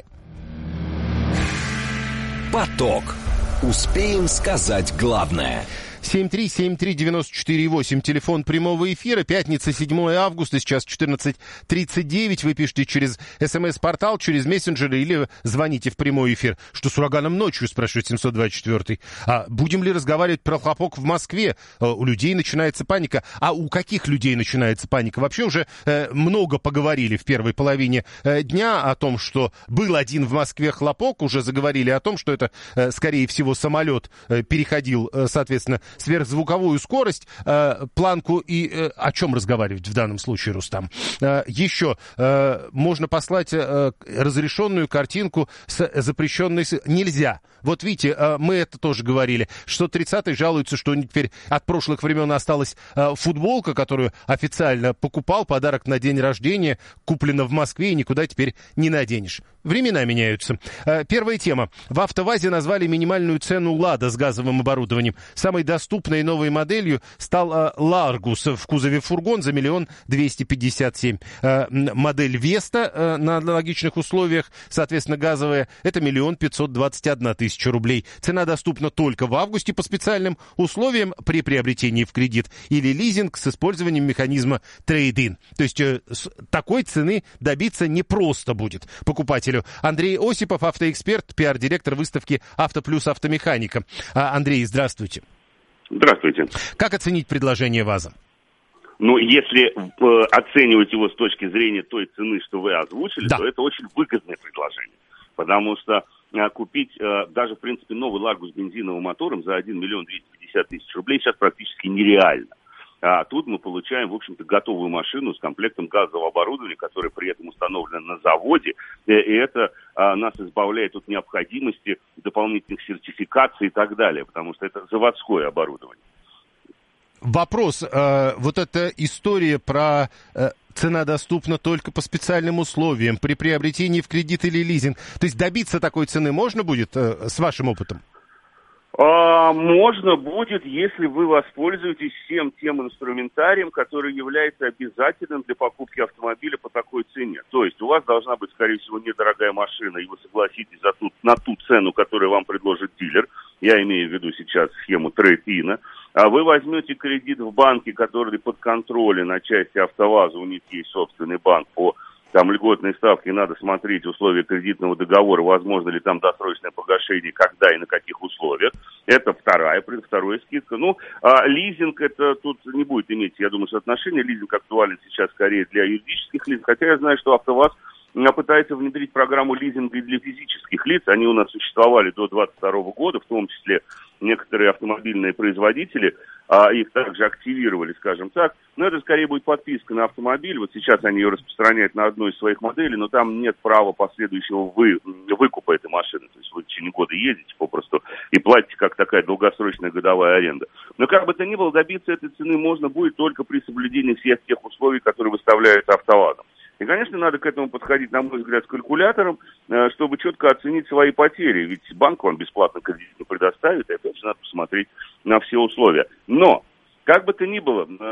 S8: Поток. Успеем сказать главное.
S9: семь три семь три девять четыре восемь, телефон прямого эфира, пятница, седьмое августа, сейчас четырнадцать тридцать девять, вы пишите через смс-портал, через мессенджеры или звоните в прямой эфир. Что с ураганом ночью, спрашивает семьсот двадцать четыре. А будем ли разговаривать про хлопок в Москве? У людей начинается паника. А у каких людей начинается паника? Вообще уже э, много поговорили в первой половине э, дня о том, что был один в Москве хлопок, уже заговорили о том, что это, э, скорее всего, самолет э, переходил, э, соответственно, сверхзвуковую скорость, э, планку и э, о чем разговаривать в данном случае, Рустам? Э, еще э, можно послать э, разрешенную картинку с запрещенной... Нельзя. Вот видите, э, мы это тоже говорили, что тридцатый жалуются, что теперь от прошлых времен осталась э, футболка, которую официально покупал, подарок на день рождения, куплена в Москве и никуда теперь не наденешь. Времена меняются. Э, первая тема. В «АвтоВАЗе» назвали минимальную цену «Лада» с газовым оборудованием. Самой доступной новой моделью стал «Ларгус» в кузове фургон за миллион двести пятьдесят семь. Э, модель «Веста» э, на аналогичных условиях, соответственно, газовая, это миллион пятьсот двадцать одна тысяча рублей. Цена доступна только в августе по специальным условиям при приобретении в кредит или лизинг с использованием механизма трейд-ин. То есть э, такой цены добиться непросто будет покупателю. Андрей Осипов, автоэксперт, пиар-директор выставки «Авто плюс автомеханика». А, Андрей, здравствуйте.
S18: Здравствуйте.
S9: Как оценить предложение ВАЗа?
S18: Ну, если э, оценивать его с точки зрения той цены, что вы озвучили,
S9: да.
S18: то это очень выгодное предложение. Потому что э, купить э, даже, в принципе, новый «Ларгус» с бензиновым мотором за один миллион двести пятьдесят тысяч рублей сейчас практически нереально. А тут мы получаем, в общем-то, готовую машину с комплектом газового оборудования, которое при этом установлено на заводе. И это а, нас избавляет от необходимости дополнительных сертификаций и так далее, потому что это заводское оборудование.
S9: Вопрос. Э, вот эта история про... Э... Цена доступна только по специальным условиям, при приобретении в кредит или лизинг. То есть добиться такой цены можно будет, э, с вашим опытом?
S18: А, можно будет, если вы воспользуетесь всем тем инструментарием, который является обязательным для покупки автомобиля по такой цене. То есть у вас должна быть, скорее всего, недорогая машина, и вы согласитесь за ту, на ту цену, которую вам предложит дилер. Я имею в виду сейчас схему трейд-ина. А вы возьмете кредит в банке, который под контролем на части АвтоВАЗа, у них есть собственный банк по там льготной ставки, надо смотреть условия кредитного договора, возможно ли там досрочное погашение, когда и на каких условиях. Это вторая, вторая скидка. Ну, а лизинг, это тут не будет иметь, я думаю, соотношения. Лизинг актуален сейчас скорее для юридических лиц, хотя я знаю, что АвтоВАЗ пытается внедрить программу лизинга и для физических лиц. Они у нас существовали до двадцать второго года, в том числе некоторые автомобильные производители, а, их также активировали, скажем так. Но это скорее будет подписка на автомобиль. Вот сейчас они ее распространяют на одной из своих моделей, но там нет права последующего вы, выкупа этой машины. То есть вы в течение года ездите попросту и платите как такая долгосрочная годовая аренда. Но как бы то ни было, добиться этой цены можно будет только при соблюдении всех тех условий, которые выставляют АвтоВАЗом. И, конечно, надо к этому подходить, на мой взгляд, с калькулятором, чтобы четко оценить свои потери. Ведь банк вам бесплатно кредит не предоставит, и опять же надо посмотреть на все условия. Но, как бы то ни было,